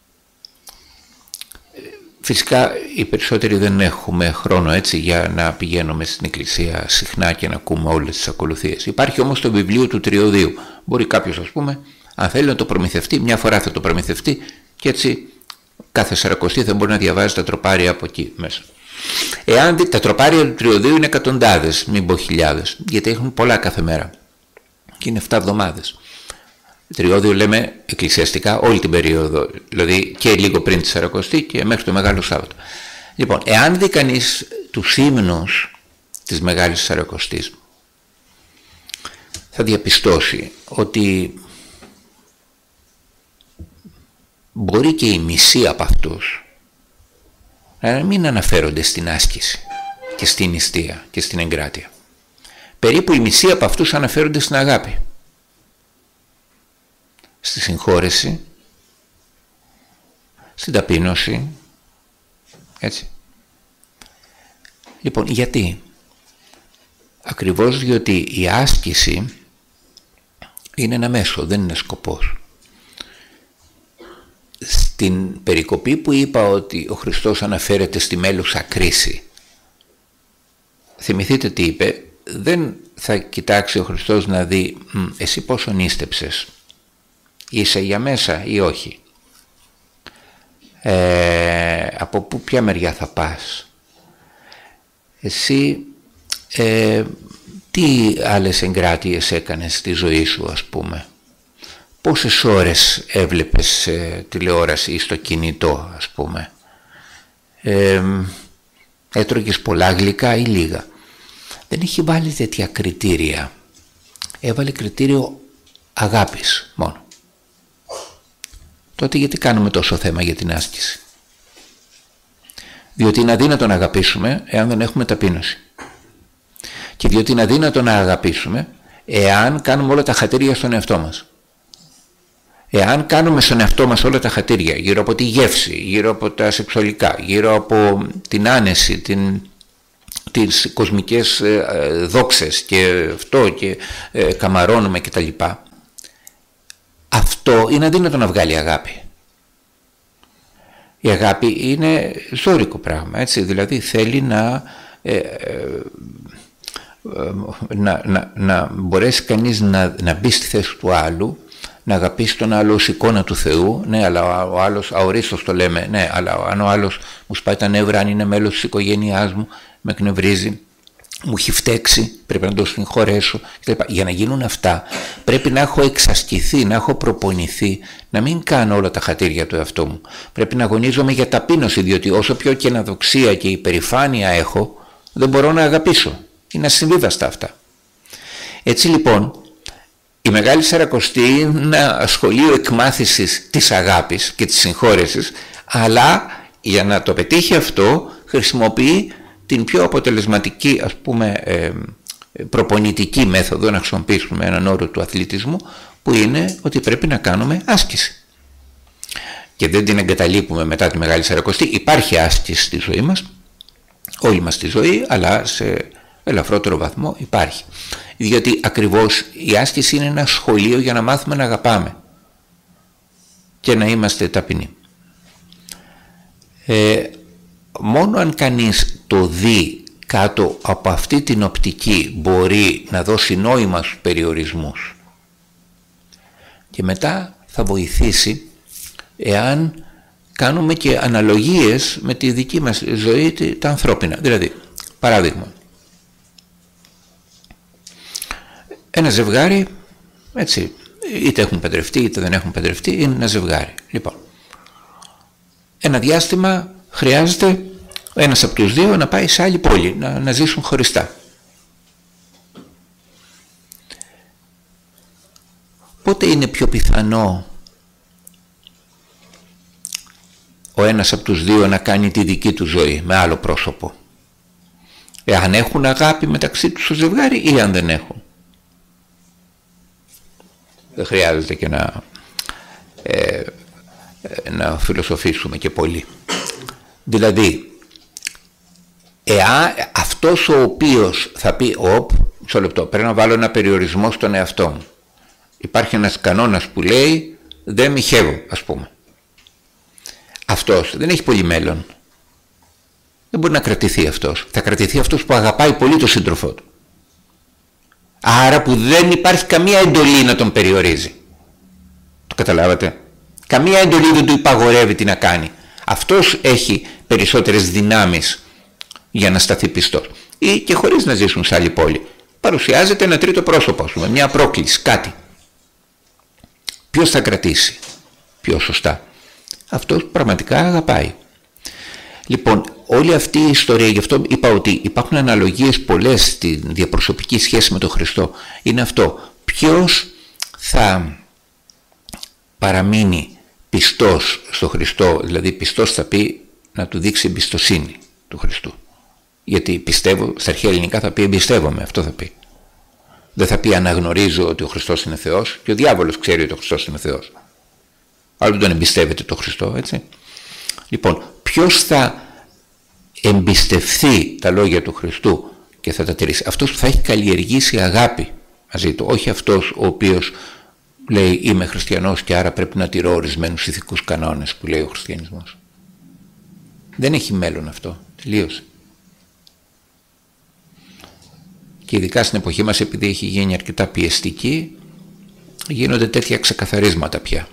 φυσικά οι περισσότεροι δεν έχουμε χρόνο έτσι για να πηγαίνουμε στην εκκλησία συχνά και να ακούμε όλες τις ακολουθίες. Υπάρχει όμως το βιβλίο του Τριωδίου. Μπορεί κάποιος, ας πούμε, αν θέλει να το προμηθευτεί, μια φορά θα το προμηθευτεί και έτσι κάθε Σαρακοστή θα μπορεί να διαβάζει τα τροπάρια από εκεί μέσα. Εάν δείτε, τα τροπάρια του Τριωδίου είναι εκατοντάδες, μην πω χιλιάδες, γιατί έχουν πολλά κάθε μέρα και είναι 7 εβδομάδες. Τριώδιο λέμε εκκλησιαστικά όλη την περίοδο, δηλαδή και λίγο πριν τη Σαρακοστή και μέχρι το Μεγάλο Σάββατο. Λοιπόν, εάν δει κανείς τους ύμνους της Μεγάλης Σαρακοστής, θα διαπιστώσει ότι μπορεί και η μισή από αυτούς να μην αναφέρονται στην άσκηση και στην νηστεία και στην εγκράτεια. Περίπου η μισή από αυτούς αναφέρονται στην αγάπη, στη συγχώρεση, στην ταπείνωση, έτσι. Λοιπόν, γιατί? Ακριβώς διότι η άσκηση είναι ένα μέσο, δεν είναι σκοπός. Στην περικοπή που είπα ότι ο Χριστός αναφέρεται στη μέλουσα κρίση, θυμηθείτε τι είπε, δεν θα κοιτάξει ο Χριστός να δει εσύ πόσο νήστεψες, είσαι για μέσα ή όχι, από ποια μεριά θα πας, εσύ τι άλλες εγκράτειες έκανες στη ζωή σου, ας πούμε, πόσες ώρες έβλεπες τηλεόραση ή στο κινητό, ας πούμε, έτρωγες πολλά γλυκά ή λίγα. Δεν έχει βάλει τέτοια κριτήρια, έβαλε κριτήριο αγάπης μόνο. Τότε γιατί κάνουμε τόσο θέμα για την άσκηση? Διότι είναι αδύνατο να αγαπήσουμε εάν δεν έχουμε ταπείνωση. Και διότι είναι αδύνατο να αγαπήσουμε εάν κάνουμε όλα τα χατήρια στον εαυτό μας. Εάν κάνουμε στον εαυτό μας όλα τα χατήρια γύρω από τη γεύση, γύρω από τα σεξουαλικά, γύρω από την άνεση, τις κοσμικές δόξες και αυτό και καμαρώνουμε και τα λοιπά, αυτό είναι αδύνατο να βγάλει αγάπη. Η αγάπη είναι ζώρικο πράγμα, έτσι, δηλαδή θέλει να μπορέσει κανείς να μπει στη θέση του άλλου, να αγαπήσει τον άλλο ως εικόνα του Θεού. Ναι, αλλά ο άλλος, αορίστος το λέμε, ναι, αλλά αν ο άλλος μου σπάει τα νεύρα, αν είναι μέλος της οικογένειάς μου, με εκνευρίζει, μου έχει φταίξει, πρέπει να το συγχωρέσω κτλ. Για να γίνουν αυτά πρέπει να έχω εξασκηθεί, να έχω προπονηθεί, να μην κάνω όλα τα χατήρια του εαυτού μου. Πρέπει να αγωνίζομαι για ταπείνωση, διότι όσο πιο κεναδοξία και υπερηφάνεια έχω, δεν μπορώ να αγαπήσω. Είναι ασυμβίβαστα αυτά. Έτσι λοιπόν, η Μεγάλη Σαρακοστή είναι ένα σχολείο εκμάθησης της αγάπης και της συγχώρεσης, αλλά για να το πετύχει αυτό χρησιμοποιεί την πιο αποτελεσματική, ας πούμε, προπονητική μέθοδο, να χρησιμοποιήσουμε έναν όρο του αθλητισμού, που είναι ότι πρέπει να κάνουμε άσκηση. Και δεν την εγκαταλείπουμε μετά τη Μεγάλη Σαρακοστή. Υπάρχει άσκηση στη ζωή μας, όλη μας τη ζωή, αλλά σε ελαφρότερο βαθμό υπάρχει. Διότι ακριβώς η άσκηση είναι ένα σχολείο για να μάθουμε να αγαπάμε και να είμαστε ταπεινοί. Μόνο αν κανείς το δει κάτω από αυτή την οπτική μπορεί να δώσει νόημα στους περιορισμούς, και μετά θα βοηθήσει εάν κάνουμε και αναλογίες με τη δική μας ζωή, τα ανθρώπινα. Δηλαδή, παράδειγμα, ένα ζευγάρι, έτσι, είτε έχουν παντρευτεί είτε δεν έχουν παντρευτεί, είναι ένα ζευγάρι. Λοιπόν, ένα διάστημα χρειάζεται ένας από τους δύο να πάει σε άλλη πόλη, να ζήσουν χωριστά. Πότε είναι πιο πιθανό ο ένας από τους δύο να κάνει τη δική του ζωή με άλλο πρόσωπο? Εάν έχουν αγάπη μεταξύ τους στο ζευγάρι ή αν δεν έχουν. Δεν χρειάζεται και να φιλοσοφήσουμε και πολύ. Δηλαδή, αυτός ο οποίος θα πει μισό λεπτό, πρέπει να βάλω ένα περιορισμό στον εαυτό μου. Υπάρχει ένας κανόνας που λέει δεν μοιχεύω, ας πούμε. Αυτός δεν έχει πολύ μέλλον. Δεν μπορεί να κρατηθεί αυτός. Θα κρατηθεί αυτός που αγαπάει πολύ τον σύντροφό του. Άρα που δεν υπάρχει καμία εντολή να τον περιορίζει. Το καταλάβατε? Καμία εντολή δεν του υπαγορεύει τι να κάνει. Αυτός έχει περισσότερες δυνάμεις για να σταθεί πιστός. Ή και χωρίς να ζήσουν σε άλλη πόλη. Παρουσιάζεται ένα τρίτο πρόσωπο, ας πούμε, μια πρόκληση, κάτι. Ποιος θα κρατήσει πιο σωστά? Αυτός που πραγματικά αγαπάει. Λοιπόν, όλη αυτή η ιστορία, γι' αυτό είπα ότι υπάρχουν αναλογίες πολλές στη διαπροσωπική σχέση με τον Χριστό. Είναι αυτό. Ποιος θα παραμείνει πιστός στο Χριστό, δηλαδή πιστός θα πει να του δείξει εμπιστοσύνη του Χριστού. Γιατί πιστεύω, στα αρχαία ελληνικά θα πει εμπιστεύομαι, αυτό θα πει. Δεν θα πει αναγνωρίζω ότι ο Χριστός είναι Θεός, και ο διάβολος ξέρει ότι ο Χριστός είναι Θεός. Αλλά δεν τον εμπιστεύεται το Χριστό, έτσι. Λοιπόν, ποιος θα εμπιστευθεί τα λόγια του Χριστού και θα τα τηρήσει? Αυτός που θα έχει καλλιεργήσει αγάπη μαζί του, όχι αυτός ο οποίος λέει είμαι χριστιανός και άρα πρέπει να τηρώ ορισμένους ηθικούς κανόνες που λέει ο χριστιανισμός. Δεν έχει μέλλον αυτό, τελείωσε. Και ειδικά στην εποχή μας, επειδή έχει γίνει αρκετά πιεστική, γίνονται τέτοια ξεκαθαρίσματα πια.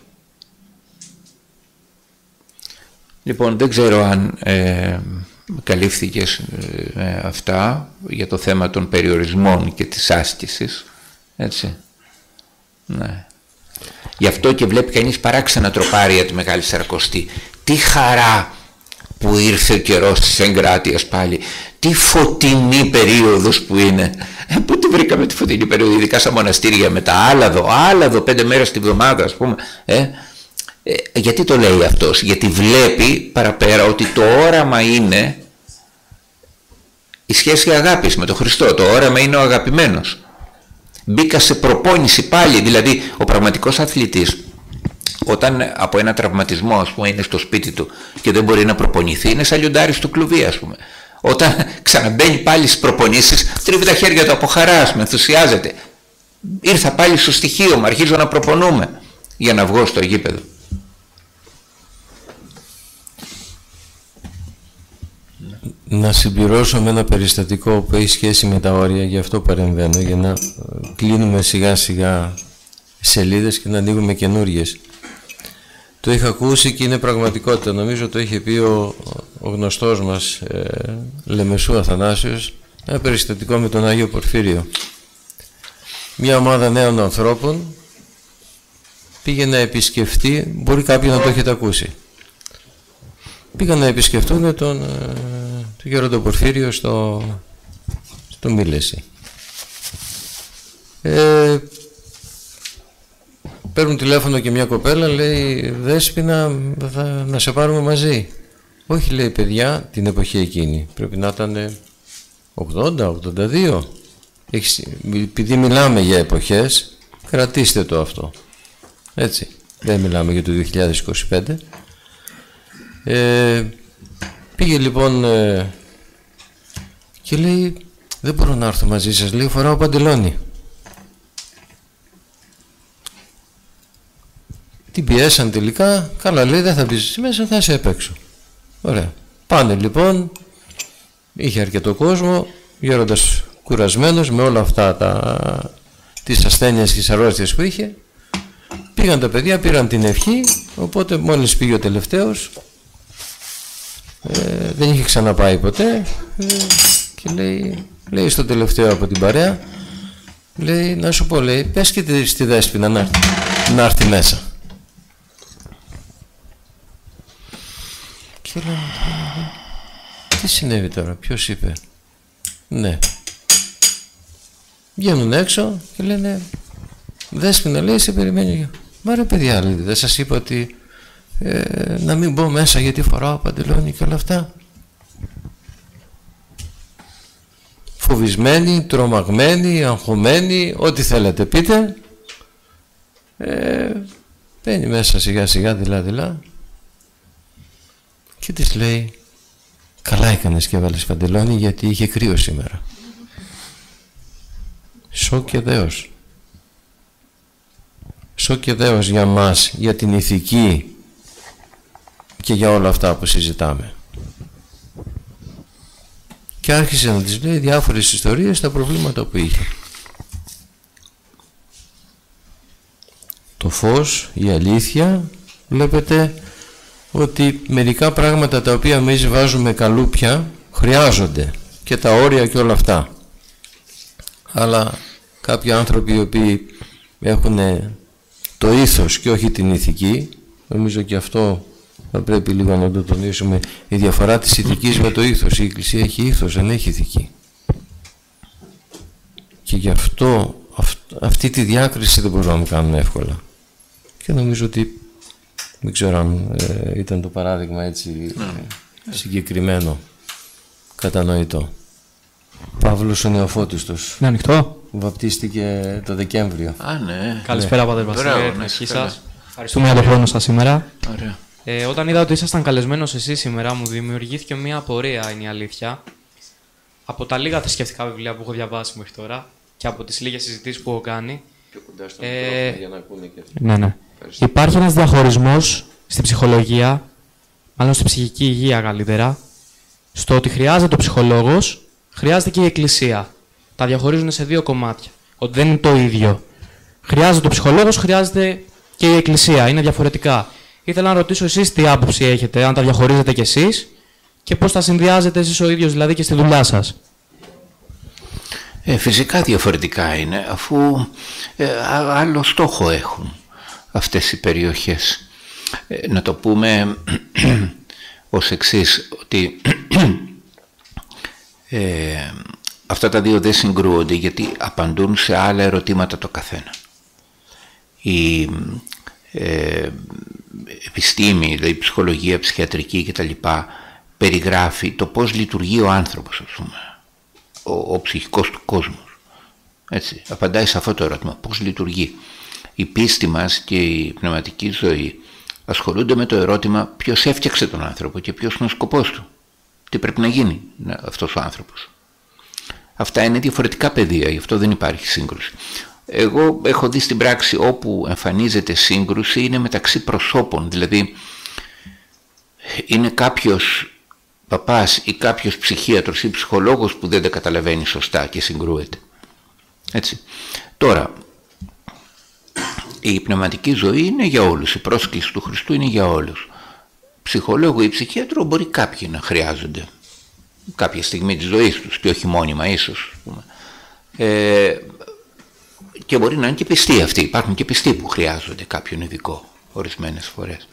Λοιπόν, δεν ξέρω αν καλύφθηκες αυτά για το θέμα των περιορισμών και της άσκησης, έτσι. Ναι. Γι' αυτό και βλέπει κανείς παράξενα τροπάρια τη Μεγάλη Σαρακοστή. Τι χαρά που ήρθε ο καιρός της εγκράτειας πάλι. Τι φωτεινή περίοδος που είναι. Πού τη βρήκαμε τη φωτεινή περίοδο, ειδικά στα μοναστήρια με τα άλαδο 5 μέρες τη βδομάδα, ας πούμε. Γιατί το λέει αυτός? Γιατί βλέπει παραπέρα ότι το όραμα είναι η σχέση αγάπης με τον Χριστό. Το όραμα είναι ο αγαπημένος. Μπήκα σε προπόνηση πάλι, δηλαδή ο πραγματικός αθλητής Όταν από ένα τραυματισμό, ας πούμε, είναι στο σπίτι του και δεν μπορεί να προπονηθεί, είναι σαν λιοντάρι στο κλουβί, ας πούμε. Όταν ξαναμπαίνει πάλι στις προπονήσεις, τρίβει τα χέρια του από χαρά, ας πούμε, ενθουσιάζεται. Ήρθα πάλι στο στοιχείο μου, αρχίζω να προπονούμε για να βγω στο γήπεδο. Να συμπληρώσω με ένα περιστατικό που έχει σχέση με τα όρια, γι' αυτό παρεμβαίνω, για να κλείνουμε σιγά σιγά σελίδες και να ανοίγουμε καινούριες. Το είχα ακούσει και είναι πραγματικότητα. Νομίζω το είχε πει ο γνωστός μας Λεμεσού Αθανάσιος, ένα περιστατικό με τον Άγιο Πορφύριο. Μια ομάδα νέων ανθρώπων πήγε να επισκεφτεί, μπορεί κάποιοι να το έχετε ακούσει, πήγαν να επισκεφτούν τον Γέροντα Πορφύριο στο Μήλεση. Παίρνουν τηλέφωνο και μια κοπέλα, λέει, Δέσποινα, να σε πάρουμε μαζί. Όχι, λέει, παιδιά, την εποχή εκείνη, πρέπει να ήταν 80-82. Επειδή μιλάμε για εποχές, κρατήστε το αυτό. Έτσι, δεν μιλάμε για το 2025. Πήγε λοιπόν και λέει, δεν μπορώ να έρθω μαζί σας, λέει, φοράω παντελόνι. Την πιέσαν τελικά, καλά, λέει, δεν θα μπεις μέσα, θα είσαι απ' έξω. Ωραία. Πάνε λοιπόν, είχε αρκετό κόσμο, γέροντας κουρασμένος με όλα αυτά τις ασθένειες και τις αρρώστιες που είχε. Πήγαν τα παιδιά, πήραν την ευχή, οπότε μόλις πήγε ο τελευταίος, δεν είχε ξαναπάει ποτέ, και λέει στο τελευταίο από την παρέα, λέει, να σου πω, λέει, πες και στη Δέσποινα να έρθει μέσα. Και λέω, τι συνέβη τώρα, ποιος είπε? Ναι. Βγαίνουν έξω και λένε, Δέσποινα, λέει, σε περιμένει. Μα ρε παιδιά, λέει, δεν σας είπα ότι να μην μπω μέσα γιατί φοράω παντελόνι και όλα αυτά? Φοβισμένοι, τρομαγμένοι, αγχωμένοι, ό,τι θέλετε πείτε. Μπαίνει μέσα σιγά σιγά, δειλά και της λέει, καλά έκανες και έβαλες παντελόνι γιατί είχε κρύο σήμερα. Σοκ και δέος. Σοκ και δέος για μας, για την ηθική και για όλα αυτά που συζητάμε. Και άρχισε να της λέει διάφορες ιστορίες, τα προβλήματα που είχε. Το φως, η αλήθεια, βλέπετε ότι μερικά πράγματα τα οποία εμείς βάζουμε καλούπια χρειάζονται και τα όρια και όλα αυτά. Αλλά κάποιοι άνθρωποι οι οποίοι έχουν το ήθος και όχι την ηθική, νομίζω και αυτό θα πρέπει λίγο να το τονίσουμε, η διαφορά της ηθικής με το ήθος. Η Εκκλησία έχει ήθος, δεν έχει ηθική. Και γι' αυτό αυτή τη διάκριση δεν μπορούμε να κάνουμε εύκολα. Και νομίζω ότι, δεν ξέρω αν ήταν το παράδειγμα έτσι συγκεκριμένο, κατανοητό. Παύλος ο Νεοφώτιστος. Είναι ανοιχτό. Βαπτίστηκε το Δεκέμβριο. Α, ναι. Καλησπέρα, Πατέρ Βασίλη, την ευχή σας. Ευχαριστούμε για τον χρόνο σας σήμερα. Ωραία. Όταν είδα ότι ήσασταν καλεσμένος εσείς σήμερα, μου δημιουργήθηκε μια απορία, είναι η αλήθεια. Από τα λίγα θρησκευτικά βιβλία που έχω διαβάσει μέχρι τώρα και από τις λίγες συζητήσεις που έχω κάνει. Πιο κοντά στο μικρόφωνο για να ακούνε και αυτό. Ναι. Υπάρχει ένας διαχωρισμός στην ψυχολογία, μάλλον στην ψυχική υγεία καλύτερα, στο ότι χρειάζεται ο ψυχολόγος, χρειάζεται και η Εκκλησία. Τα διαχωρίζουν σε δύο κομμάτια. Ότι δεν είναι το ίδιο. Χρειάζεται ο ψυχολόγος, χρειάζεται και η Εκκλησία. Είναι διαφορετικά. Ήθελα να ρωτήσω εσείς τι άποψη έχετε, αν τα διαχωρίζετε κι εσείς και πώς τα συνδυάζετε εσείς ο ίδιος δηλαδή και στη δουλειά σας. Φυσικά διαφορετικά είναι, αφού άλλο στόχο έχουν αυτές οι περιοχές. Να το πούμε ως εξής, ότι αυτά τα δύο δεν συγκρούονται γιατί απαντούν σε άλλα ερωτήματα το καθένα. Η επιστήμη, δηλαδή η ψυχολογία, ψυχιατρική κτλ. Περιγράφει το πώς λειτουργεί ο άνθρωπος, ας πούμε, ο ψυχικός του κόσμος. Έτσι, απαντάει σε αυτό το ερώτημα, πώς λειτουργεί. η πίστη μας και η πνευματική ζωή ασχολούνται με το ερώτημα ποιος έφτιαξε τον άνθρωπο και ποιος είναι ο σκοπός του. Τι πρέπει να γίνει αυτός ο άνθρωπος. Αυτά είναι διαφορετικά πεδία, γι' αυτό δεν υπάρχει σύγκρουση. Εγώ έχω δει στην πράξη όπου εμφανίζεται σύγκρουση είναι μεταξύ προσώπων, δηλαδή είναι κάποιος παπάς ή κάποιος ψυχίατρος ή ψυχολόγος που δεν τα καταλαβαίνει σωστά και συγκρούεται. Έτσι. Τώρα, η πνευματική ζωή είναι για όλους, η πρόσκληση του Χριστού είναι για όλους. Ψυχολόγο ή ψυχίατρο μπορεί κάποιοι να χρειάζονται κάποια στιγμή της ζωής τους και όχι μόνιμα ίσως. Και μπορεί να είναι και πιστοί αυτοί. Υπάρχουν και πιστοί που χρειάζονται κάποιον ειδικό ορισμένες φορές.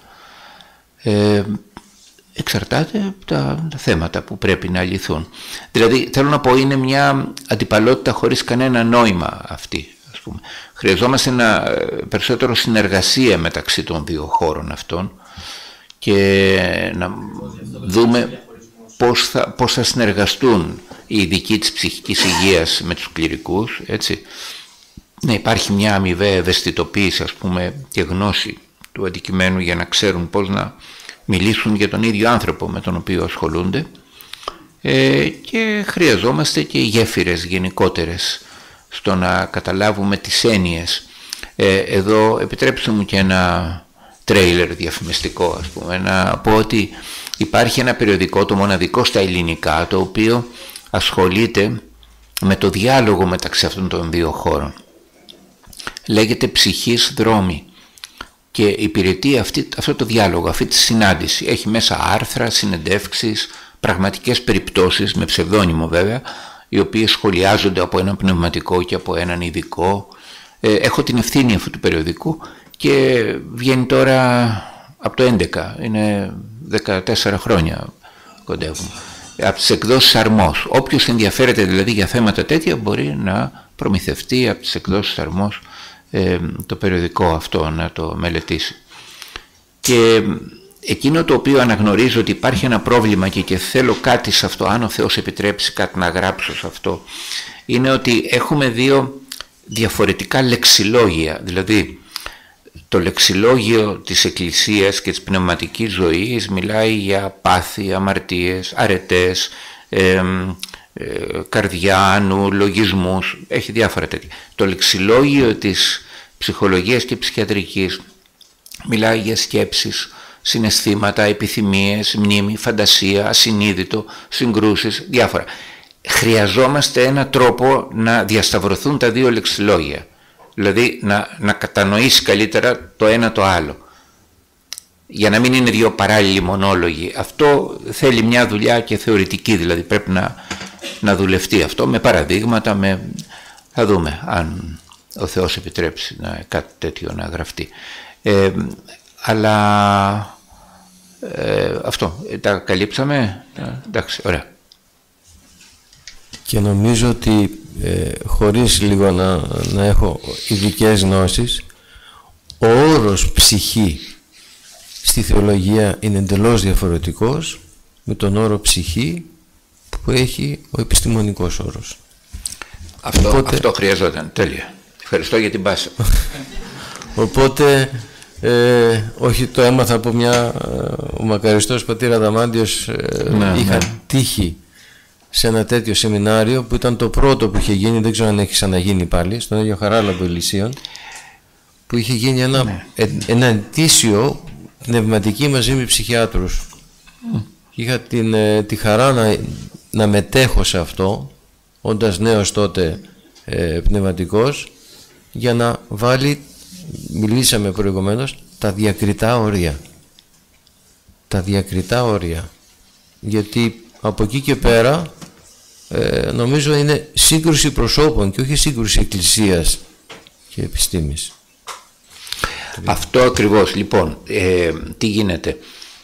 Εξαρτάται από τα θέματα που πρέπει να λυθούν. Δηλαδή θέλω να πω είναι μια αντιπαλότητα χωρίς κανένα νόημα αυτή. Ας πούμε. Χρειαζόμαστε περισσότερο συνεργασία μεταξύ των δύο χώρων αυτών και να δούμε πώς θα συνεργαστούν οι ειδικοί της ψυχικής υγείας με τους κληρικούς, έτσι. Να υπάρχει μια αμοιβαία ευαισθητοποίηση, ας πούμε, και γνώση του αντικειμένου για να ξέρουν πώς να μιλήσουν για τον ίδιο άνθρωπο με τον οποίο ασχολούνται, και χρειαζόμαστε και γέφυρες γενικότερες στο να καταλάβουμε τις έννοιες. Εδώ επιτρέψτε μου και ένα τρέιλερ διαφημιστικό, ας πούμε, να πω ότι υπάρχει ένα περιοδικό, το μοναδικό στα ελληνικά, το οποίο ασχολείται με το διάλογο μεταξύ αυτών των δύο χώρων. Λέγεται «Ψυχής δρόμοι» και υπηρετεί αυτό το διάλογο, αυτή τη συνάντηση. Έχει μέσα άρθρα, συνεντεύξεις, πραγματικές περιπτώσεις, με ψευδόνυμο βέβαια, οι οποίες σχολιάζονται από έναν πνευματικό και από έναν ειδικό. Έχω την ευθύνη αυτού του περιοδικού και βγαίνει τώρα από το 11, είναι 14 χρόνια κοντεύουμε. Από τις εκδόσεις Αρμός. Όποιος ενδιαφέρεται δηλαδή για θέματα τέτοια μπορεί να προμηθευτεί από τις εκδόσεις Αρμός το περιοδικό αυτό, να το μελετήσει. Και εκείνο το οποίο αναγνωρίζω ότι υπάρχει ένα πρόβλημα και θέλω κάτι σε αυτό, αν ο Θεός επιτρέψει κάτι να γράψω σε αυτό, είναι ότι έχουμε δύο διαφορετικά λεξιλόγια. Δηλαδή το λεξιλόγιο της Εκκλησίας και της πνευματικής ζωής μιλάει για πάθη, αμαρτίες, αρετές, καρδιά, νου, λογισμούς, έχει διάφορα τέτοια. Το λεξιλόγιο της ψυχολογίας και ψυχιατρικής μιλάει για σκέψεις, συναισθήματα, επιθυμίες, μνήμη, φαντασία, ασυνείδητο, συγκρούσεις, διάφορα. Χρειαζόμαστε έναν τρόπο να διασταυρωθούν τα δύο λεξιλόγια, δηλαδή να κατανοήσει καλύτερα το ένα το άλλο, για να μην είναι δύο παράλληλοι μονόλογοι. Αυτό θέλει μια δουλειά και θεωρητική, δηλαδή πρέπει να δουλευτεί αυτό με παραδείγματα, θα δούμε αν ο Θεός επιτρέψει κάτι τέτοιο να γραφτεί. Αλλά αυτό, τα καλύψαμε, εντάξει, ωραία. Και νομίζω ότι χωρίς λίγο να έχω ειδικές γνώσεις, ο όρος ψυχή στη θεολογία είναι εντελώς διαφορετικός με τον όρο ψυχή που έχει ο επιστημονικός όρος. Αυτό χρειαζόταν, τέλεια. Ευχαριστώ για την πάσα. Οπότε όχι, το έμαθα από ο μακαριστός πατήρ Αδαμάντιος, είχα τύχει σε ένα τέτοιο σεμινάριο που ήταν το πρώτο που είχε γίνει, δεν ξέρω αν έχει ξαναγίνει πάλι, στον Άγιο Χαράλαμπο Ηλυσίων, που είχε γίνει ένα ετήσιο πνευματική μαζί με ψυχιάτρους. Είχα τη χαρά να μετέχω σε αυτό, όντας νέος τότε πνευματικός, για να βάλει, μιλήσαμε προηγουμένως, τα διακριτά όρια. Τα διακριτά όρια. Γιατί από εκεί και πέρα νομίζω είναι σύγκρουση προσώπων και όχι σύγκρουση εκκλησίας και επιστήμης. Αυτό ακριβώς. Λοιπόν, τι γίνεται.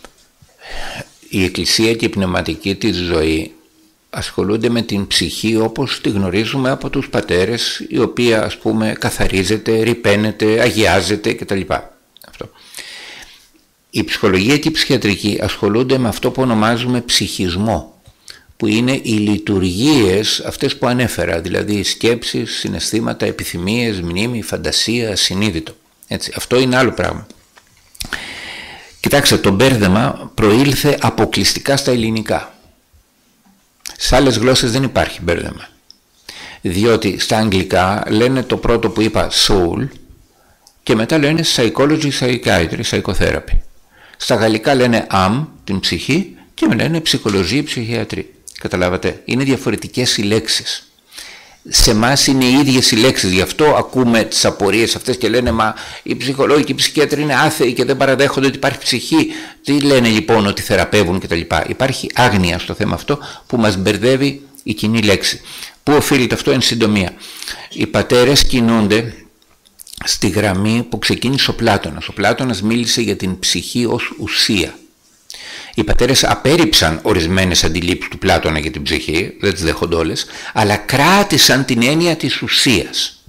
Η εκκλησία και η πνευματική της ζωή ασχολούνται με την ψυχή όπως τη γνωρίζουμε από τους πατέρες, η οποία ας πούμε καθαρίζεται, ρυπαίνεται, αγιάζεται κτλ. Αυτό. Η ψυχολογία και η ψυχιατρική ασχολούνται με αυτό που ονομάζουμε ψυχισμό, που είναι οι λειτουργίες αυτές που ανέφερα, δηλαδή σκέψεις, συναισθήματα, επιθυμίες, μνήμη, φαντασία, συνείδητο. Έτσι, αυτό είναι άλλο πράγμα. Κοιτάξτε, το μπέρδεμα προήλθε αποκλειστικά στα ελληνικά. Σε άλλες γλώσσες δεν υπάρχει μπέρδεμα. Διότι στα αγγλικά λένε το πρώτο που είπα soul και μετά λένε psychology, psychiatry, psychotherapy. Στα γαλλικά λένε την ψυχή και με λένε ψυχολογία, ψυχιατρή. Καταλάβατε, είναι διαφορετικές οι λέξεις. Σε εμάς είναι οι ίδιες οι λέξεις, γι' αυτό ακούμε τις απορίες αυτές και λένε μα οι ψυχολόγοι και οι ψυχίατροι είναι άθεοι και δεν παραδέχονται ότι υπάρχει ψυχή. Τι λένε λοιπόν ότι θεραπεύουν κτλ. Υπάρχει άγνοια στο θέμα αυτό που μας μπερδεύει η κοινή λέξη. Πού οφείλεται αυτό εν συντομία? Οι πατέρες κινούνται στη γραμμή που ξεκίνησε ο Πλάτωνας. Ο Πλάτωνας μίλησε για την ψυχή ως ουσία. Οι πατέρες απέρριψαν ορισμένες αντιλήψεις του Πλάτωνα για την ψυχή, δεν τις δέχονται όλες, αλλά κράτησαν την έννοια της ουσίας.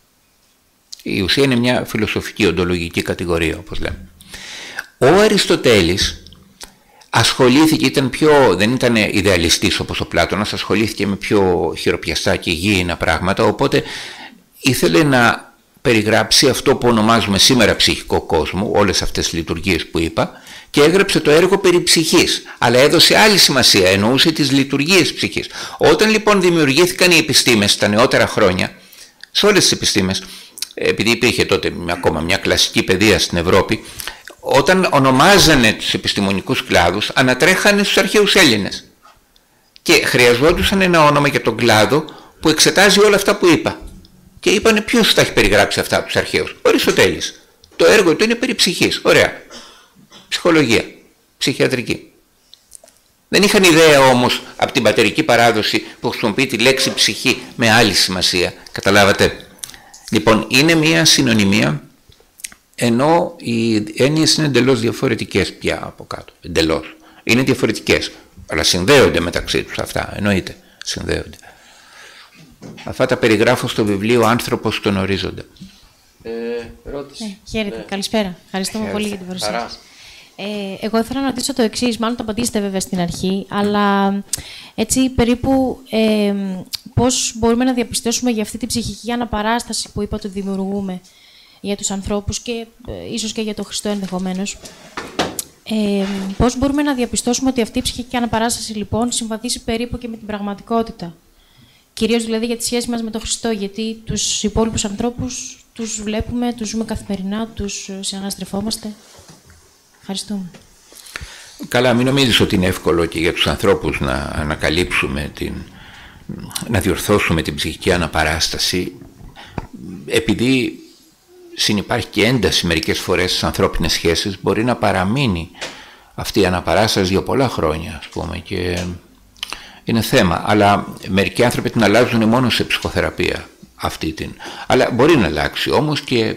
Η ουσία είναι μια φιλοσοφική οντολογική κατηγορία, όπως λέμε. Ο Αριστοτέλης ασχολήθηκε, δεν ήταν ιδεαλιστής όπως ο Πλάτωνας, ασχολήθηκε με πιο χειροπιαστά και γήινα πράγματα, οπότε ήθελε να περιγράψει αυτό που ονομάζουμε σήμερα ψυχικό κόσμο, όλες αυτές τις λειτουργίες που είπα, και έγραψε το έργο περί ψυχής, αλλά έδωσε άλλη σημασία, εννοούσε τις λειτουργίες ψυχής. Όταν λοιπόν δημιουργήθηκαν οι επιστήμες τα νεότερα χρόνια, σε όλες τις επιστήμες, επειδή υπήρχε τότε ακόμα μια κλασική παιδεία στην Ευρώπη, όταν ονομάζανε τους επιστημονικούς κλάδους, ανατρέχανε στους αρχαίους Έλληνες και χρειαζόντουσαν ένα όνομα για τον κλάδο που εξετάζει όλα αυτά που είπα. Και είπανε ποιος τα έχει περιγράψει αυτά από τους αρχαίους? Ο Αριστοτέλης. Το έργο του είναι περί ψυχής. Ωραία. Ψυχολογία, ψυχιατρική. Δεν είχαν ιδέα όμως από την πατερική παράδοση που χρησιμοποιεί τη λέξη ψυχή με άλλη σημασία. Καταλάβατε? Λοιπόν, είναι μια συνωνυμία, ενώ οι έννοιες είναι εντελώς διαφορετικές πια από κάτω. Εντελώς. Είναι διαφορετικές, αλλά συνδέονται μεταξύ τους αυτά. Εννοείται, συνδέονται. Αυτά τα περιγράφω στο βιβλίο «Άνθρωπος στον ορίζοντα». Ερώτηση. Χαίρετε, καλησπέρα. Ευχαριστούμε πολύ για την παρουσία σας. Εγώ ήθελα να ρωτήσω το εξής, μάλλον το απαντήσετε βέβαια στην αρχή, αλλά έτσι περίπου πώς μπορούμε να διαπιστώσουμε για αυτή την ψυχική αναπαράσταση που είπατε ότι δημιουργούμε για τους ανθρώπους και ίσως και για τον Χριστό ενδεχομένως. Πώς μπορούμε να διαπιστώσουμε ότι αυτή η ψυχική αναπαράσταση λοιπόν συμβαδίσει περίπου και με την πραγματικότητα. Κυρίως δηλαδή για τη σχέση μας με τον Χριστό, γιατί τους υπόλοιπους ανθρώπους τους βλέπουμε, τους ζούμε καθημερινά, τους συναναστρεφόμαστε. Ευχαριστούμε. Καλά, μην νομίζεις ότι είναι εύκολο και για τους ανθρώπους να ανακαλύψουμε, να διορθώσουμε την ψυχική αναπαράσταση, επειδή συνυπάρχει και ένταση μερικές φορές στις ανθρώπινες σχέσεις, μπορεί να παραμείνει αυτή η αναπαράσταση για πολλά χρόνια, ας πούμε, και είναι θέμα. Αλλά μερικοί άνθρωποι την αλλάζουν μόνο σε ψυχοθεραπεία αλλά μπορεί να αλλάξει όμως και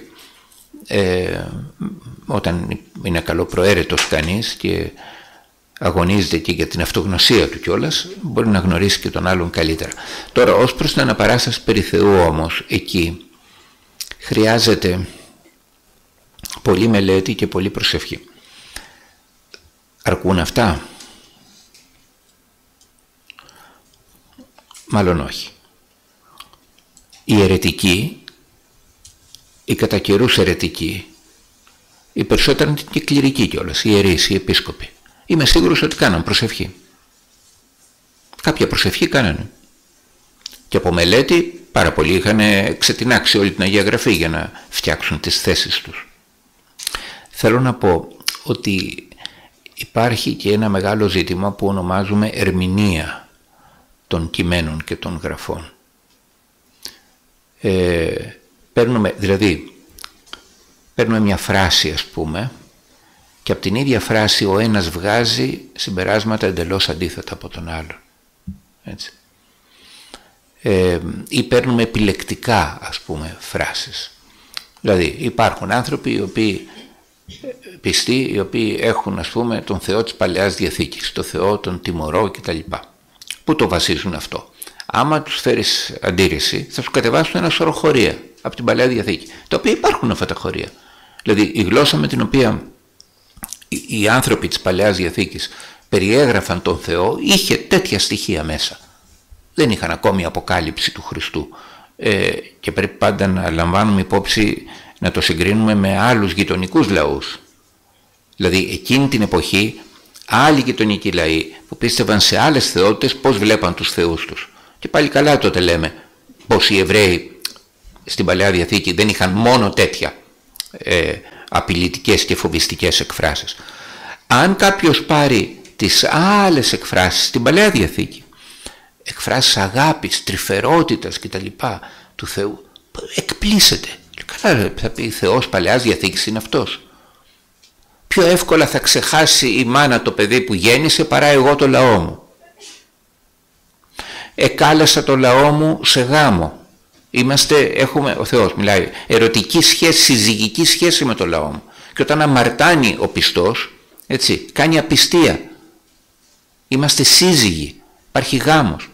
όταν είναι καλοπροαίρετος κανείς και αγωνίζεται και για την αυτογνωσία του κιόλας, μπορεί να γνωρίσει και τον άλλον καλύτερα. Τώρα, ως προς την αναπαράσταση περί Θεού όμως, εκεί χρειάζεται πολλή μελέτη και πολλή προσευχή. Αρκούν αυτά? Μάλλον όχι. Οι αιρετικοί, οι κατά καιρούς αιρετικοί, οι περισσότεροι είναι και κληρικοί κιόλας, οι ιερείς, οι επίσκοποι. Είμαι σίγουρος ότι κάναν προσευχή. Κάποια προσευχή κάνανε. Και από μελέτη πάρα πολλοί είχαν ξετινάξει όλη την Αγία Γραφή για να φτιάξουν τις θέσεις τους. Θέλω να πω ότι υπάρχει και ένα μεγάλο ζήτημα που ονομάζουμε ερμηνεία των κειμένων και των γραφών. Παίρνουμε μια φράση, ας πούμε, και από την ίδια φράση ο ένας βγάζει συμπεράσματα εντελώς αντίθετα από τον άλλον. Έτσι. Ή παίρνουμε επιλεκτικά, ας πούμε, φράσεις. Δηλαδή υπάρχουν άνθρωποι οι οποίοι πιστοί, οι οποίοι έχουν, ας πούμε, τον Θεό της Παλαιάς Διαθήκης, τον Θεό, τον τιμωρό κτλ. Πού το βασίζουν αυτό? Άμα τους φέρεις αντίρρηση, θα σου κατεβάσουν ένα σωρό χωρία από την Παλαιά Διαθήκη, τα οποία υπάρχουν αυτά τα χωρία. Δηλαδή η γλώσσα με την οποία οι άνθρωποι της Παλαιάς Διαθήκης περιέγραφαν τον Θεό είχε τέτοια στοιχεία μέσα. Δεν είχαν ακόμη αποκάλυψη του Χριστού και πρέπει πάντα να λαμβάνουμε υπόψη να το συγκρίνουμε με άλλους γειτονικούς λαούς. Δηλαδή εκείνη την εποχή άλλοι γειτονικοί λαοί που πίστευαν σε άλλες θεότητες πώς βλέπαν τους θεούς τους. Και πάλι καλά τότε λέμε πως οι Εβραίοι στην Παλαιά Διαθήκη δεν είχαν μόνο τέτοια απειλητικές και φοβιστικές εκφράσεις. Αν κάποιος πάρει τις άλλες εκφράσεις στην Παλαιά Διαθήκη, εκφράσεις αγάπης, τρυφερότητας κτλ. Του Θεού, εκπλήσεται. Καλά, θα πει Θεός Παλαιάς Διαθήκης είναι αυτός. Πιο εύκολα θα ξεχάσει η μάνα το παιδί που γέννησε παρά εγώ το λαό μου. Εκάλεσα το λαό μου σε γάμο. Έχουμε, ο Θεός μιλάει, ερωτική σχέση, συζυγική σχέση με το λαό μου. Και όταν αμαρτάνει ο πιστός, έτσι, κάνει απιστία. Είμαστε σύζυγοι, υπάρχει γάμος.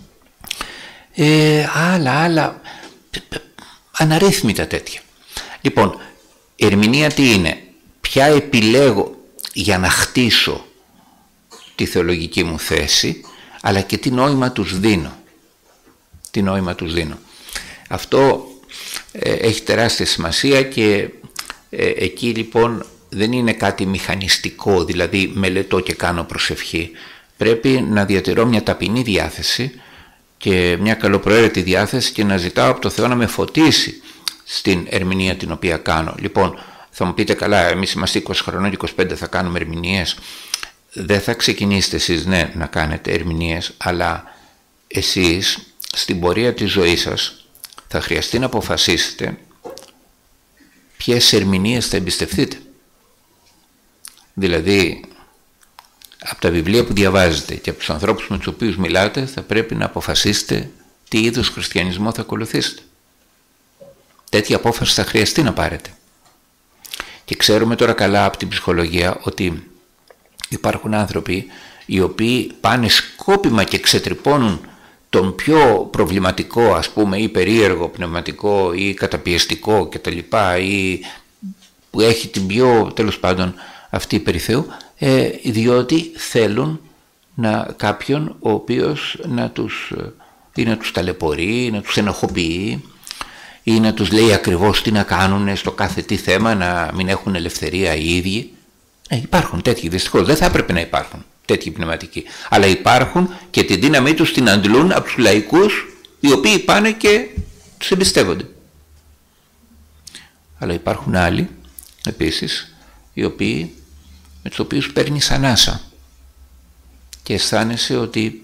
Άλλα, αναρρύθμιτα τέτοια. Λοιπόν, ερμηνεία τι είναι? Ποια επιλέγω για να χτίσω τη θεολογική μου θέση, αλλά και τι νόημα τους δίνω. Τι νόημα τους δίνω. Αυτό έχει τεράστια σημασία και εκεί λοιπόν δεν είναι κάτι μηχανιστικό, δηλαδή μελετώ και κάνω προσευχή. Πρέπει να διατηρώ μια ταπεινή διάθεση και μια καλοπροαίρετη διάθεση και να ζητάω από το Θεό να με φωτίσει στην ερμηνεία την οποία κάνω. Λοιπόν, θα μου πείτε καλά, εμείς είμαστε 20 χρονών και 25 θα κάνουμε ερμηνείες. Δεν θα ξεκινήσετε εσείς, ναι, να κάνετε ερμηνείες, αλλά εσείς στην πορεία της ζωής σας θα χρειαστεί να αποφασίσετε ποιες ερμηνείες θα εμπιστευτείτε. Δηλαδή, από τα βιβλία που διαβάζετε και από τους ανθρώπους με τους οποίους μιλάτε θα πρέπει να αποφασίσετε τι είδους χριστιανισμό θα ακολουθήσετε. Τέτοια απόφαση θα χρειαστεί να πάρετε. Και ξέρουμε τώρα καλά από την ψυχολογία ότι υπάρχουν άνθρωποι οι οποίοι πάνε σκόπιμα και ξετρυπώνουν τον πιο προβληματικό, ας πούμε, ή περίεργο πνευματικό ή καταπιεστικό κτλ. Ή που έχει την πιο, τέλος πάντων, αυτή περί Θεού, διότι θέλουν κάποιον ο οποίος να τους ταλαιπωρεί, να τους ενοχοποιεί ή να τους λέει ακριβώς τι να κάνουν στο κάθε τι θέμα, να μην έχουν ελευθερία οι ίδιοι. Υπάρχουν τέτοιοι, δυστυχώς δεν θα έπρεπε να υπάρχουν τέτοιοι πνευματικοί, αλλά υπάρχουν και τη δύναμή τους την αντλούν από τους λαϊκούς οι οποίοι πάνε και τους εμπιστεύονται. Αλλά υπάρχουν άλλοι επίσης με τους οποίους παίρνεις ανάσα και αισθάνεσαι ότι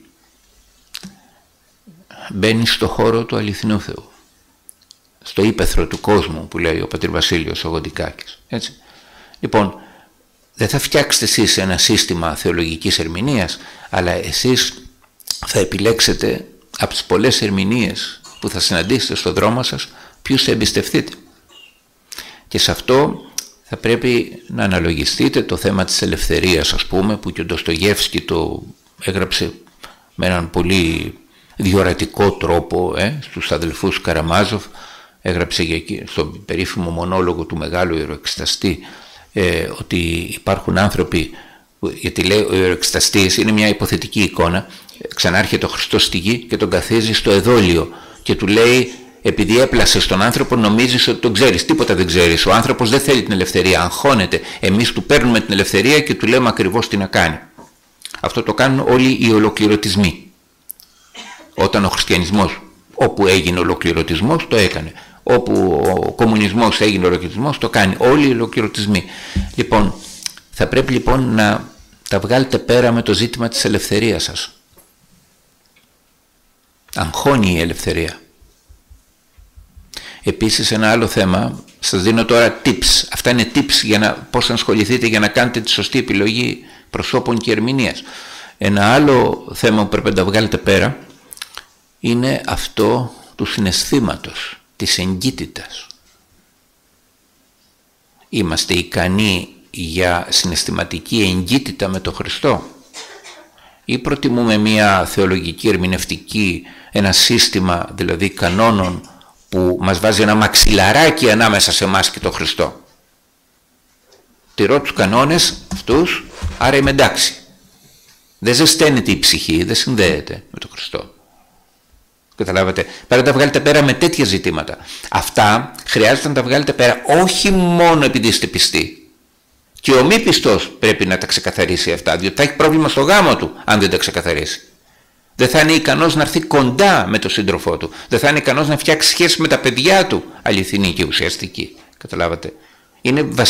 μπαίνεις στο χώρο του αληθινού Θεού, στο ύπαιθρο του κόσμου που λέει ο πατήρ Βασίλειος ο Γοντικάκης. Έτσι. Λοιπόν, δεν θα φτιάξετε εσείς ένα σύστημα θεολογικής ερμηνείας, αλλά εσείς θα επιλέξετε από τις πολλές ερμηνείες που θα συναντήσετε στον δρόμο σας ποιους θα εμπιστευτείτε. Και σε αυτό θα πρέπει να αναλογιστείτε το θέμα της ελευθερίας, ας πούμε, που και ο Ντοστογεύσκι το έγραψε με έναν πολύ διορατικό τρόπο στους αδελφούς Καραμάζοφ. Έγραψε στον περίφημο μονόλογο του μεγάλου ιεροεξεταστή ότι υπάρχουν άνθρωποι, γιατί λέει ο ιεροεξεταστής είναι μια υποθετική εικόνα, ξανάρχεται ο Χριστός στη γη και τον καθίζει στο εδόλιο και του λέει, επειδή έπλασες τον άνθρωπο νομίζεις ότι τον ξέρεις, τίποτα δεν ξέρεις, ο άνθρωπος δεν θέλει την ελευθερία, αγχώνεται, εμείς του παίρνουμε την ελευθερία και του λέμε ακριβώς τι να κάνει. Αυτό το κάνουν όλοι οι ολοκληρωτισμοί. Όταν ο χριστιανισμός, όπου έγινε ολοκληρωτισμός, το έκανε. Όπου ο κομμουνισμός έγινε ολοκληρωτισμός, το κάνει. Όλοι οι ολοκληρωτισμοί. Λοιπόν, θα πρέπει λοιπόν να τα βγάλετε πέρα με το ζήτημα της ελευθερίας σας. Αγχώνει η ελευθερία. Επίσης ένα άλλο θέμα, σας δίνω τώρα tips. Αυτά είναι tips για πώς να ασχοληθείτε για να κάνετε τη σωστή επιλογή προσώπων και ερμηνείας. Ένα άλλο θέμα που πρέπει να τα βγάλετε πέρα είναι αυτό του συναισθήματος, της εγκύτητας. Είμαστε ικανοί για συναισθηματική εγκύτητα με τον Χριστό ή προτιμούμε μια θεολογική ερμηνευτική, ένα σύστημα δηλαδή κανόνων που μας βάζει ένα μαξιλαράκι ανάμεσα σε εμάς και τον Χριστό. Τηρώ τους κανόνες αυτούς, άρα είμαι εντάξει. Δεν ζεσταίνεται η ψυχή, δεν συνδέεται με τον Χριστό. Καταλάβατε. Πρέπει να τα βγάλετε πέρα με τέτοια ζητήματα. Αυτά χρειάζεται να τα βγάλετε πέρα όχι μόνο επειδή είστε πιστοί. Και ο μη πιστός πρέπει να τα ξεκαθαρίσει αυτά, διότι θα έχει πρόβλημα στο γάμο του αν δεν τα ξεκαθαρίσει. Δεν θα είναι ικανός να έρθει κοντά με τον σύντροφό του. Δεν θα είναι ικανός να φτιάξει σχέση με τα παιδιά του, αληθινή και ουσιαστική. Καταλάβατε. Είναι